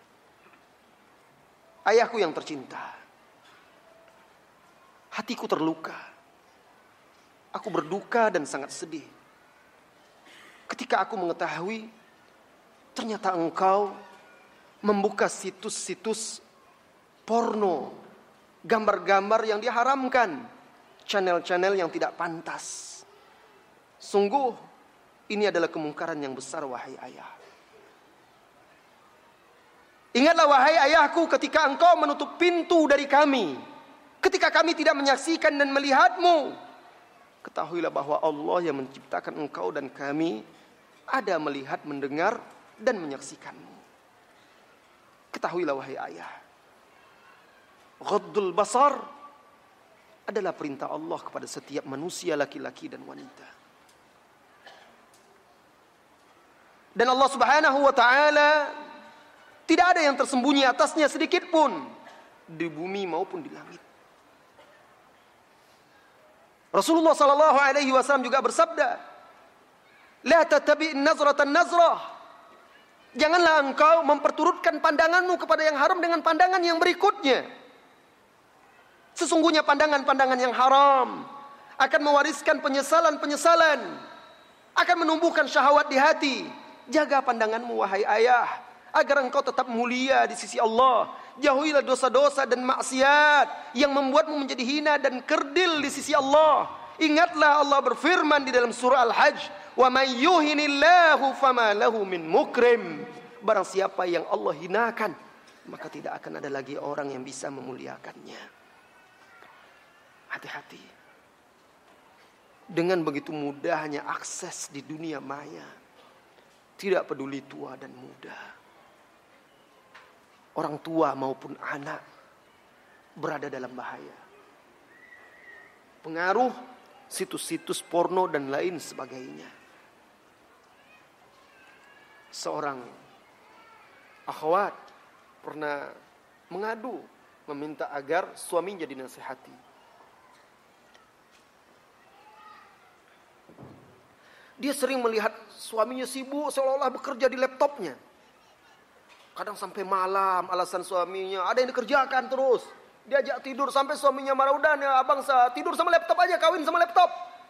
Ayahku yang tercinta, hatiku terluka. Aku berduka dan sangat sedih ketika aku mengetahui ternyata engkau membuka situs-situs porno, gambar-gambar yang diharamkan, channel-channel yang tidak pantas. Sungguh ini adalah kemungkaran yang besar, wahai ayah. Ingatlah wahai ayahku ketika engkau menutup pintu dari kami, ketika kami tidak menyaksikan dan melihatmu. Ketahuilah bahwa Allah yang menciptakan engkau dan kami ada melihat, mendengar dan menyaksikanmu. Ketahuilah wahai ayah, ghaddul basar adalah perintah Allah kepada setiap manusia laki-laki dan wanita. Dan Allah Subhanahu wa ta'ala tidak ada yang tersembunyi atasnya sedikit pun di bumi maupun di langit. Rasulullah sallallahu alaihi wasallam juga bersabda, "La tattabi'in nazratan nazrah." Janganlah engkau memperturutkan pandanganmu kepada yang haram dengan pandangan yang berikutnya. Sesungguhnya pandangan-pandangan yang haram akan mewariskan penyesalan-penyesalan, akan menumbuhkan syahwat di hati. Jaga pandanganmu wahai ayah, agar engkau tetap mulia di sisi Allah. Jauhilah dosa-dosa dan maksiat yang membuatmu menjadi hina dan kerdil di sisi Allah. Ingatlah Allah berfirman di dalam surah Al-Hajj, "Wa may yuhinillahu fama lahu min mukrim." Barang siapa yang Allah hinakan, maka tidak akan ada lagi orang yang bisa memuliakannya. Hati-hati. Dengan begitu mudahnya akses di dunia maya, tidak peduli tua dan muda, orang tua maupun anak berada dalam bahaya. Pengaruh situs-situs porno dan lain sebagainya. Seorang akhwat pernah mengadu, meminta agar suaminya dinasihati. Dia sering melihat suaminya sibuk seolah-olah bekerja di laptopnya. Kadang sampai malam, alasan suaminya ada yang dikerjakan terus. Diajak tidur sampai suaminya marah, "Udah nih abang tidur sama laptop aja, kawin sama laptop."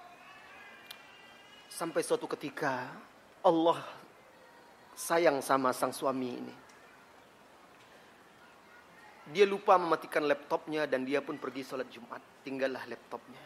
Sampai suatu ketika Allah sayang sama sang suami ini. Dia lupa mematikan laptopnya dan dia pun pergi sholat Jumat. Tinggallah laptopnya.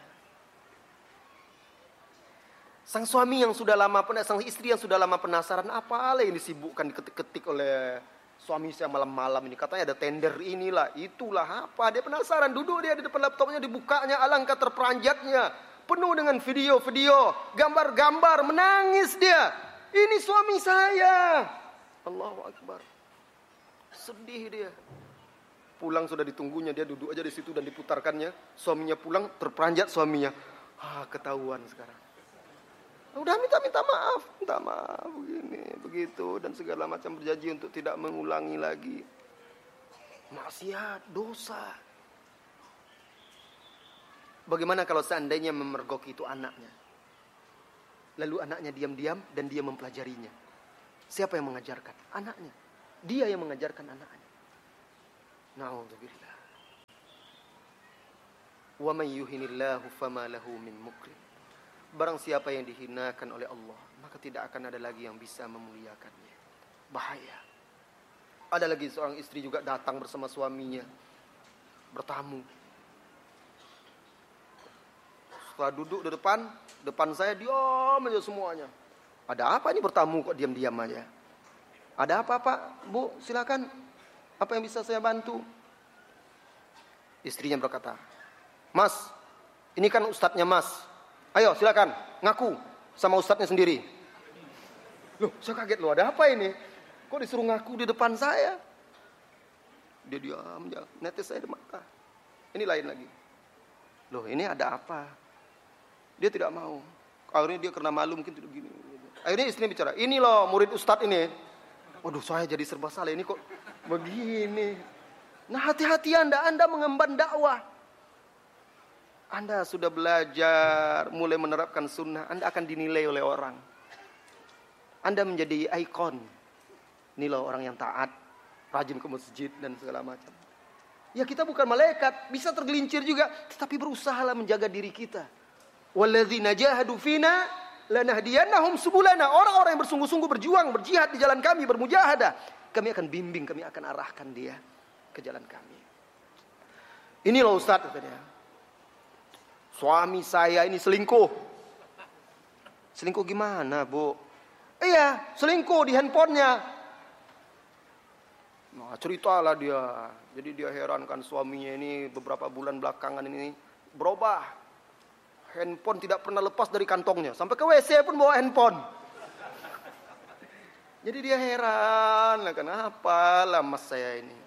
Sang suami yang sudah lama, sang istri yang sudah lama penasaran, apa yang disibukkan diketik-ketik oleh suami saya malam-malam ini. Katanya ada tender inilah, itulah apa. Dia penasaran, duduk dia di depan laptopnya, dibukanya, alangkah terperanjatnya. Penuh dengan video-video, gambar-gambar, menangis dia. Ini suami saya. Allahu Akbar. Sedih dia. Pulang sudah ditunggunya, dia duduk aja di situ dan diputarkannya. Suaminya pulang, terperanjat suaminya. Ketahuan sekarang. Udah minta maaf begini, begitu dan segala macam, berjanji untuk tidak mengulangi lagi. Maksiat, dosa. Bagaimana kalau seandainya memergoki itu anaknya? Lalu anaknya diam-diam dan dia mempelajarinya. Siapa yang mengajarkan? Anaknya. Dia yang mengajarkan anaknya. Na'udzubillah. Wa may yuhinillahu fama lahu min mukrim. Barang siapa yang dihinakan oleh Allah, maka tidak akan ada lagi yang bisa memuliakannya. Bahaya. Ada lagi seorang istri juga datang bersama suaminya, bertamu. Setelah duduk di depan saya, diam aja semuanya. Ada apa ini bertamu kok diam-diam aja? Ada apa Pak? Bu, silakan. Apa yang bisa saya bantu? Istrinya berkata, Mas, ini kan ustadznya Mas. Ayo silakan, ngaku sama ustadznya sendiri. Loh, saya kaget loh, ada apa ini? Kok disuruh ngaku di depan saya? Dia diam, netes saya di mata. Ini lain lagi. Loh, ini ada apa? Dia tidak mau. Akhirnya dia karena malu mungkin tidak begini. Akhirnya istrinya bicara, ini loh murid ustadz ini. Waduh, saya jadi serba salah, ini kok begini. Nah, hati-hati Anda mengemban dakwah. Anda sudah belajar, mulai menerapkan sunnah, Anda akan dinilai oleh orang. Anda menjadi ikon. Ini loh orang yang taat, rajin ke masjid dan segala macam. Ya, kita bukan malaikat, bisa tergelincir juga, tetapi berusahalah menjaga diri kita. Walladzina jahadu fina lanahdiyannahum subulana. Orang-orang yang bersungguh-sungguh berjuang, berjihad di jalan kami, bermujahadah, kami akan bimbing, kami akan arahkan dia ke jalan kami. Ini loh Ustaz, katanya. Suami saya ini selingkuh. Selingkuh gimana, Bu? Iya, selingkuh di handphonenya. Nah, ceritalah dia. Jadi dia heran kan suaminya ini beberapa bulan belakangan ini berubah. Handphone tidak pernah lepas dari kantongnya. Sampai ke WC pun bawa handphone. Jadi dia heran, kenapa lah mas saya ini.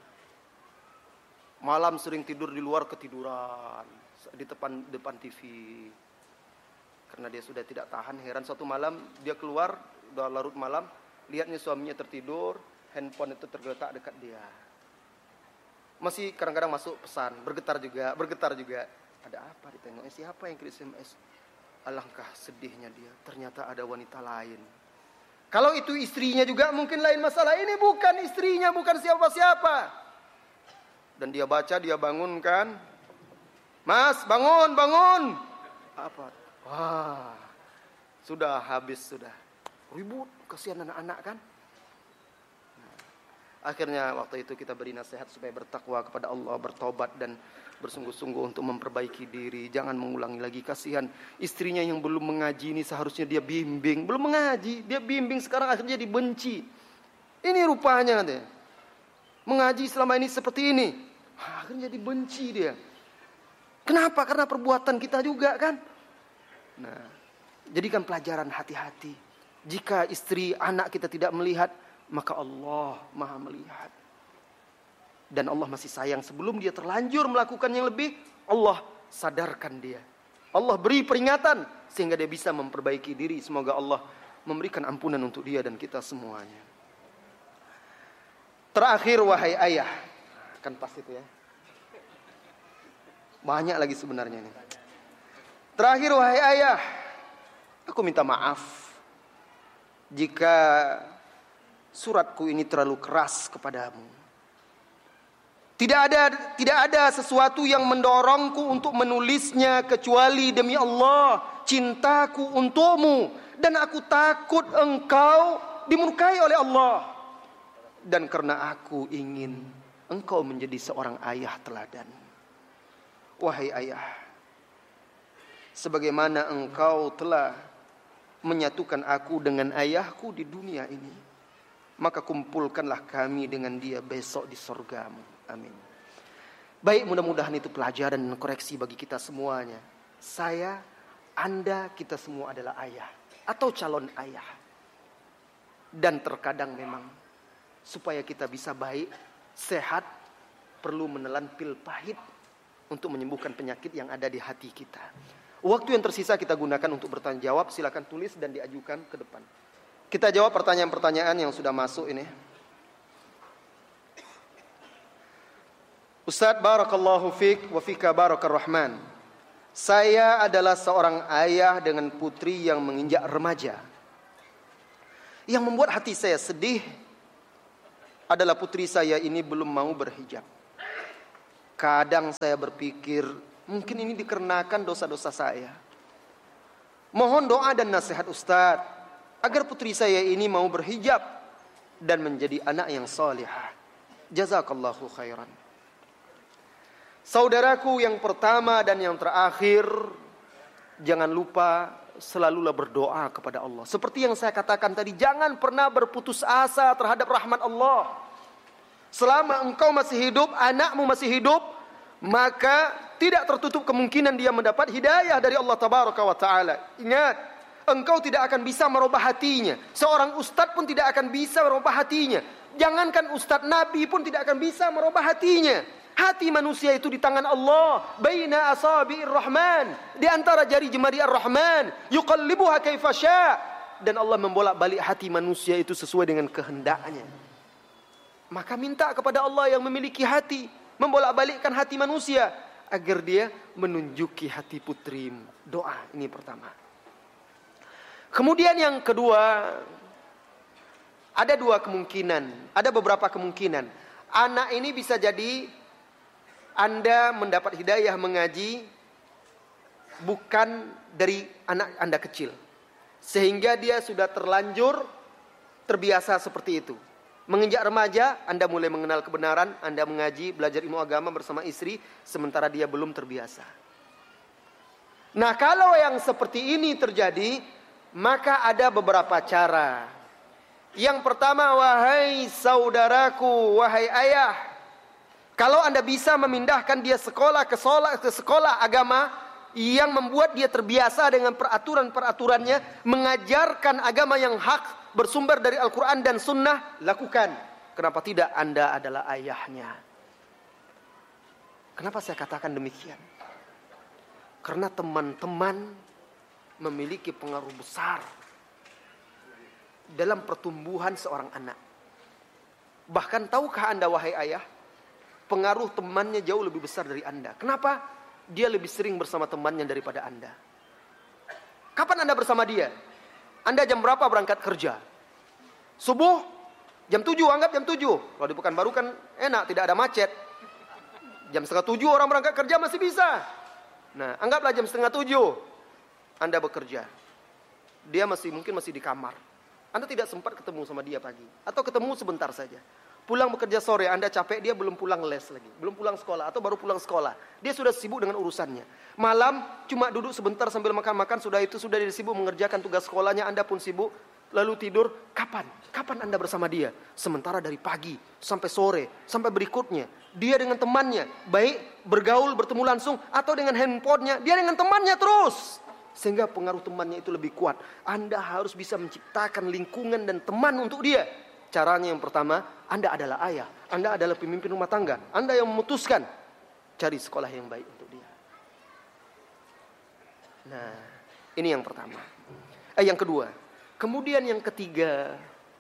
Malam sering tidur di luar ketiduran. Di depan TV. Karena dia sudah tidak tahan, heran suatu malam dia keluar, udah larut malam, lihatnya suaminya tertidur, handphone itu tergeletak dekat dia. Masih kadang-kadang masuk pesan, bergetar juga. Ada apa ditengok? Siapa yang kirim SMS? Alangkah sedihnya dia, ternyata ada wanita lain. Kalau itu istrinya juga mungkin lain masalah. Ini bukan istrinya, bukan siapa-siapa. Dan dia baca, dia bangunkan. Mas, bangun. Apa? Wah, sudah habis sudah. Ribut, kasihan anak-anak kan. Nah, akhirnya waktu itu kita beri nasihat supaya bertakwa kepada Allah, bertobat dan bersungguh-sungguh untuk memperbaiki diri. Jangan mengulangi lagi, kasihan istrinya yang belum mengaji ini seharusnya dia bimbing. Belum mengaji, dia bimbing, sekarang akhirnya dibenci. Ini rupanya katanya. Mengaji selama ini seperti ini. Akhirnya dibenci dia. Kenapa? Karena perbuatan kita juga kan. Nah, jadikan pelajaran, hati-hati. Jika istri, anak kita tidak melihat, maka Allah Maha melihat. Dan Allah masih sayang. Sebelum dia terlanjur melakukan yang lebih, Allah sadarkan dia. Allah beri peringatan sehingga dia bisa memperbaiki diri. Semoga Allah memberikan ampunan untuk dia dan kita semuanya. Terakhir, wahai ayah. Kan pas itu ya. Banyak lagi sebenarnya ini. Terakhir, wahai ayah, aku minta maaf jika suratku ini terlalu keras kepadamu. Tidak ada sesuatu yang mendorongku untuk menulisnya kecuali demi Allah, cintaku untukmu, dan aku takut engkau dimurkai oleh Allah. Dan karena aku ingin engkau menjadi seorang ayah teladan. Wahai ayah, sebagaimana engkau telah menyatukan aku dengan ayahku di dunia ini, maka kumpulkanlah kami dengan dia besok di surgamu. Amin. Baik, mudah-mudahan itu pelajaran dan koreksi bagi kita semuanya. Saya, Anda, kita semua adalah ayah atau calon ayah. Dan terkadang memang supaya kita bisa baik, sehat, perlu menelan pil pahit untuk menyembuhkan penyakit yang ada di hati kita. Waktu yang tersisa kita gunakan untuk bertanya jawab. Silakan tulis dan diajukan ke depan. Kita jawab pertanyaan-pertanyaan yang sudah masuk ini. Ustaz, barakallahu fik wa fika barakar rahman. Saya adalah seorang ayah dengan putri yang menginjak remaja. Yang membuat hati saya sedih adalah putri saya ini belum mau berhijab. Kadang saya berpikir, mungkin ini dikarenakan dosa-dosa saya. Mohon doa dan nasihat Ustadz agar putri saya ini mau berhijab dan menjadi anak yang salihah. Jazakallahu khairan. Saudaraku yang pertama dan yang terakhir, jangan lupa selalulah berdoa kepada Allah. Seperti yang saya katakan tadi, jangan pernah berputus asa terhadap rahmat Allah. Selama engkau masih hidup, anakmu masih hidup, maka tidak tertutup kemungkinan dia mendapat hidayah dari Allah Tabaraka wa Ta'ala. Ingat, engkau tidak akan bisa merubah hatinya. Seorang ustadz pun tidak akan bisa merubah hatinya. Jangankan ustadz, nabi pun tidak akan bisa merubah hatinya. Hati manusia itu di tangan Allah. Baina asabi'ir rahman, di antara jari jemari ar-rahman. Yuqallibuha kaifa syaa. Dan Allah membolak-balik hati manusia itu sesuai dengan kehendaknya. Maka minta kepada Allah yang memiliki hati, membolak-balikkan hati manusia agar dia menunjuki hati putrimu. Doa ini pertama. Kemudian yang kedua, ada dua kemungkinan, ada beberapa kemungkinan. Anak ini bisa jadi Anda mendapat hidayah mengaji bukan dari anak Anda kecil, sehingga dia sudah terlanjur terbiasa seperti itu. Menginjak remaja, Anda mulai mengenal kebenaran, Anda mengaji, belajar ilmu agama bersama istri, sementara dia belum terbiasa. Nah, kalau yang seperti ini terjadi, maka ada beberapa cara. Yang pertama, wahai saudaraku, wahai ayah, kalau Anda bisa memindahkan dia ke sekolah agama yang membuat dia terbiasa dengan peraturan-peraturannya, mengajarkan agama yang hak, bersumber dari Al-Quran dan Sunnah, lakukan. Kenapa tidak? Anda adalah ayahnya. Kenapa saya katakan demikian? Karena teman-teman memiliki pengaruh besar dalam pertumbuhan seorang anak. Bahkan tahukah Anda, wahai ayah, pengaruh temannya jauh lebih besar dari Anda. Kenapa? Dia lebih sering bersama temannya daripada Anda. Kapan Anda bersama dia? Anda jam berapa berangkat kerja? Subuh? Jam 7, anggap jam 7. Kalau di Pekanbaru kan enak, tidak ada macet. Jam setengah 7 orang berangkat kerja masih bisa. Nah, anggaplah jam setengah 7 Anda bekerja. Dia mungkin masih di kamar. Anda tidak sempat ketemu sama dia pagi. Atau ketemu sebentar saja. Pulang bekerja sore, Anda capek, dia belum pulang les lagi. Belum pulang sekolah, atau baru pulang sekolah. Dia sudah sibuk dengan urusannya. Malam, cuma duduk sebentar sambil makan-makan, sudah dia sibuk mengerjakan tugas sekolahnya, Anda pun sibuk. Lalu tidur, kapan? Kapan Anda bersama dia? Sementara dari pagi, sampai sore, sampai berikutnya. Dia dengan temannya, baik bergaul, bertemu langsung, atau dengan handphonenya, dia dengan temannya terus. Sehingga pengaruh temannya itu lebih kuat. Anda harus bisa menciptakan lingkungan dan teman untuk dia. Caranya yang pertama, Anda adalah ayah, Anda adalah pemimpin rumah tangga, Anda yang memutuskan cari sekolah yang baik untuk dia. Nah, ini yang pertama. Yang kedua. Kemudian yang ketiga,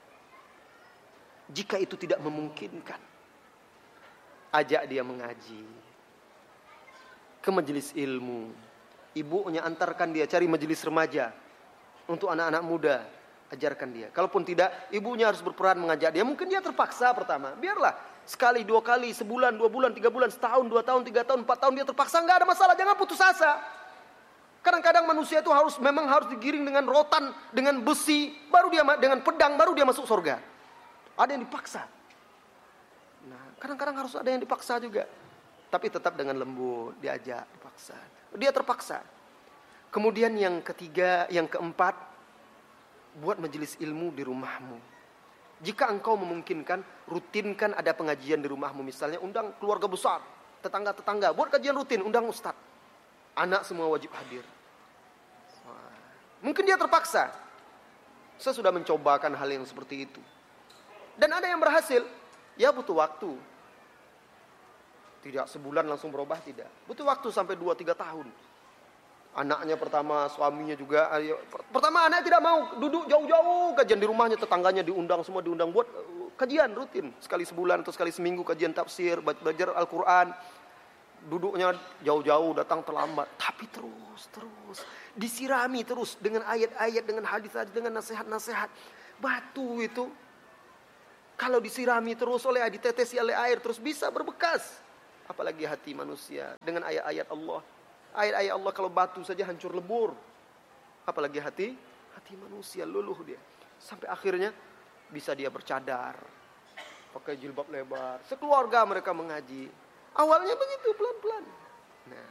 jika itu tidak memungkinkan, ajak dia mengaji ke majelis ilmu. Ibunya antarkan dia cari majelis remaja untuk anak-anak muda. Ajarkan dia. Kalaupun tidak, ibunya harus berperan mengajak dia. Mungkin dia terpaksa pertama. Biarlah. Sekali, dua kali, sebulan, 2 bulan, 3 bulan, setahun, 2 tahun, 3 tahun, 4 tahun dia terpaksa. Enggak ada masalah. Jangan putus asa. Kadang-kadang manusia itu memang harus digiring dengan rotan, dengan besi, baru dia dengan pedang, baru dia masuk surga. Ada yang dipaksa. Nah, kadang-kadang harus ada yang dipaksa juga. Tapi tetap dengan lembut, diajak, dipaksa. Dia terpaksa. Kemudian yang ketiga, yang keempat, buat majelis ilmu di rumahmu. Jika engkau memungkinkan, rutinkan ada pengajian di rumahmu. Misalnya undang keluarga besar, tetangga-tetangga, buat kajian rutin, undang ustaz. Anak semua wajib hadir. Mungkin dia terpaksa. Saya sudah mencobakan hal yang seperti itu. Dan ada yang berhasil. Ya butuh waktu. Tidak sebulan langsung berubah, tidak. Butuh waktu sampai 2-3 tahun. Anaknya pertama, suaminya juga. Pertama anaknya tidak mau, duduk jauh-jauh kajian di rumahnya, tetangganya diundang, semua diundang buat kajian rutin. Sekali sebulan atau sekali seminggu kajian tafsir, belajar Al-Quran. Duduknya jauh-jauh, datang terlambat. Tapi Tapi terus disirami terus dengan ayat-ayat, dengan hadis-hadis, dengan nasihat-nasihat. Batu itu kalau disirami terus oleh ditetesi oleh air terus bisa berbekas. Apalagi hati manusia dengan ayat-ayat Allah. Ayat-ayat Allah kalau batu saja hancur lebur. Apalagi hati manusia, luluh dia. Sampai akhirnya bisa dia bercadar, pakai jilbab lebar. Sekeluarga mereka mengaji. Awalnya begitu pelan-pelan. Nah,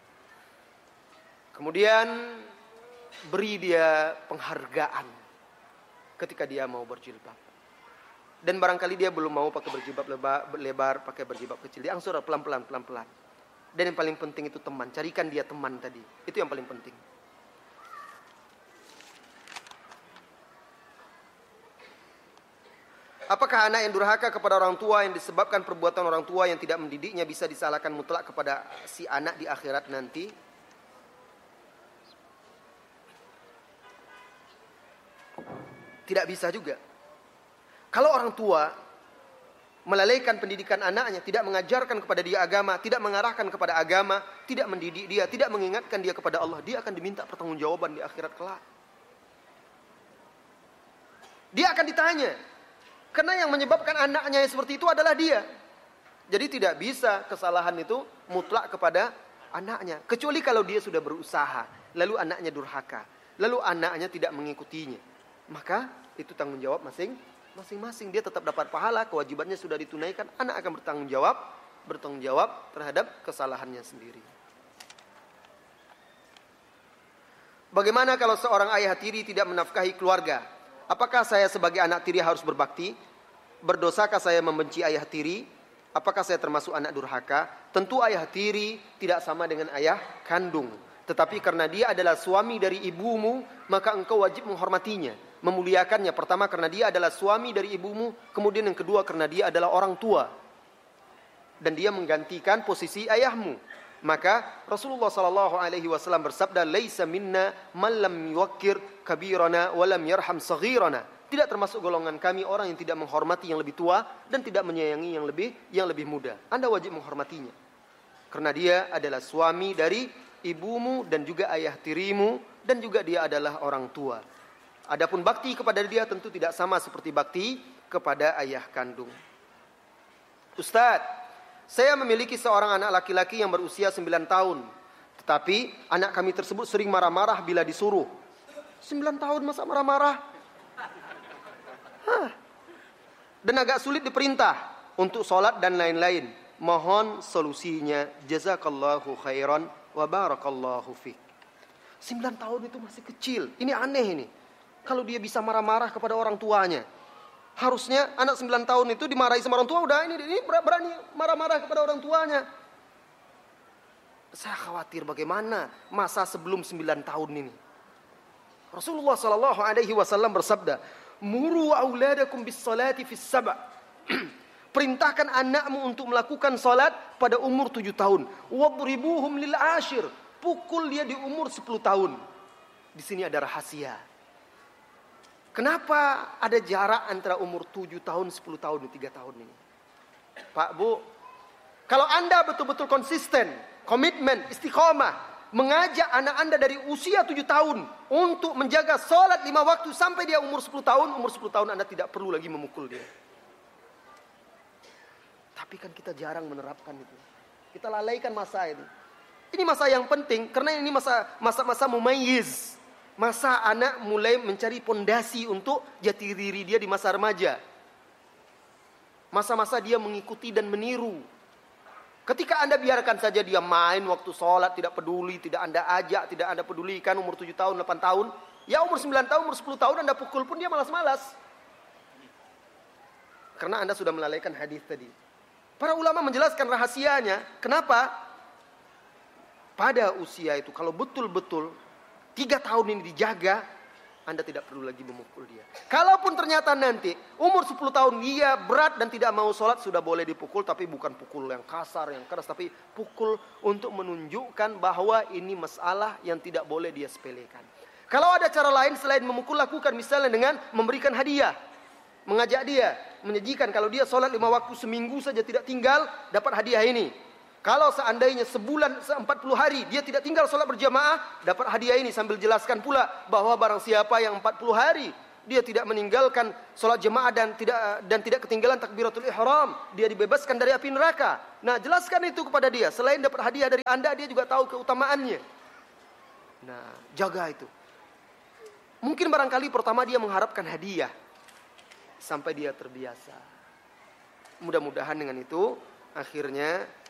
kemudian beri dia penghargaan ketika dia mau berjilbab. Dan barangkali dia belum mau pakai berjilbab lebar, pakai berjilbab kecil. Dia angsur pelan-pelan. Dan yang paling penting itu teman. Carikan dia teman tadi. Itu yang paling penting. Apakah anak yang durhaka kepada orang tua yang disebabkan perbuatan orang tua yang tidak mendidiknya bisa disalahkan mutlak kepada si anak di akhirat nanti? Tidak bisa juga. Kalau orang tua melalaikan pendidikan anaknya, tidak mengajarkan kepada dia agama, tidak mengarahkan kepada agama, tidak mendidik dia, tidak mengingatkan dia kepada Allah, dia akan diminta pertanggungjawaban di akhirat kelak. Dia akan ditanya. Karena yang menyebabkan anaknya seperti itu adalah dia. Jadi tidak bisa kesalahan itu mutlak kepada anaknya. Kecuali kalau dia sudah berusaha, lalu anaknya durhaka, lalu anaknya tidak mengikutinya. Maka itu tanggung jawab masing-masing. Dia tetap dapat pahala, kewajibannya sudah ditunaikan. Anak akan bertanggung jawab terhadap kesalahannya sendiri. Bagaimana kalau seorang ayah tiri tidak menafkahi keluarga? Apakah saya sebagai anak tiri harus berbakti? Berdosakah saya membenci ayah tiri? Apakah saya termasuk anak durhaka? Tentu ayah tiri tidak sama dengan ayah kandung. Tetapi karena dia adalah suami dari ibumu, maka engkau wajib menghormatinya, memuliakannya. Pertama karena dia adalah suami dari ibumu, kemudian yang kedua karena dia adalah orang tua. Dan dia menggantikan posisi ayahmu. Maka Rasulullah SAW bersabda, "Laisa minna man lam yuwaqqir kabirana wa lam yarham saghirana." Tidak termasuk golongan kami orang yang tidak menghormati yang lebih tua dan tidak menyayangi yang lebih muda. Anda wajib menghormatinya. Karena dia adalah suami dari ibumu dan juga ayah tirimu dan juga dia adalah orang tua. Adapun bakti kepada dia tentu tidak sama seperti bakti kepada ayah kandung. Ustaz, saya memiliki seorang anak laki-laki yang berusia 9 tahun. Tetapi anak kami tersebut sering marah-marah bila disuruh. 9 tahun masa marah-marah? Dan agak sulit diperintah untuk sholat dan lain-lain. Mohon solusinya. Jazakallahu khairan wa barakallahu fiqh. 9 tahun itu masih kecil. Ini aneh ini. Kalau dia bisa marah-marah kepada orang tuanya. Harusnya anak 9 tahun itu dimarahi sama orang tua. Udah ini berani marah-marah kepada orang tuanya. Saya khawatir bagaimana masa sebelum 9 tahun ini. Rasulullah SAW bersabda, "Muru auladakum bis salati fis sab'." Perintahkan anakmu untuk melakukan salat pada umur 7 tahun. Wadribuhum lil 'ashir. Pukul dia di umur 10 tahun. Di sini ada rahasia. Kenapa ada jarak antara umur 7 tahun, 10 tahun, 3 tahun ini? Pak, Bu, kalau Anda betul-betul konsisten, komitmen, istiqomah, mengajak anak Anda dari usia 7 tahun untuk menjaga sholat 5 waktu sampai dia umur 10 tahun, umur 10 tahun Anda tidak perlu lagi memukul dia. Tapi kan kita jarang menerapkan itu. Kita lalaikan masa itu. Ini masa yang penting karena ini masa mumayyiz. Masa anak mulai mencari pondasi untuk jati diri dia di masa remaja. Masa-masa dia mengikuti dan meniru. Ketika Anda biarkan saja dia main waktu sholat, tidak peduli, tidak Anda ajak, tidak Anda pedulikan, umur 7 tahun, 8 tahun. Ya umur 9 tahun, umur 10 tahun Anda pukul pun dia malas-malas. Karena Anda sudah melalaikan hadis tadi. Para ulama menjelaskan rahasianya. Kenapa? Pada usia itu, kalau betul-betul 3 tahun ini dijaga, Anda tidak perlu lagi memukul dia. Kalaupun ternyata nanti umur 10 tahun dia berat dan tidak mau sholat, sudah boleh dipukul, tapi bukan pukul yang kasar, yang keras, tapi pukul untuk menunjukkan bahwa ini masalah yang tidak boleh dia sepelekan. Kalau ada cara lain selain memukul, lakukan misalnya dengan memberikan hadiah, mengajak dia, menyajikan kalau dia sholat 5 waktu seminggu saja tidak tinggal, dapat hadiah ini. Kalau seandainya sebulan 40 hari dia tidak tinggal sholat berjamaah, dapat hadiah ini. Sambil jelaskan pula bahwa barang siapa yang 40 hari dia tidak meninggalkan sholat jamaah dan tidak ketinggalan takbiratul ihram, dia dibebaskan dari api neraka. Nah, jelaskan itu kepada dia. Selain dapat hadiah dari Anda, dia juga tahu keutamaannya. Nah, jaga itu. Mungkin barangkali pertama dia mengharapkan hadiah sampai dia terbiasa. Mudah-mudahan dengan itu akhirnya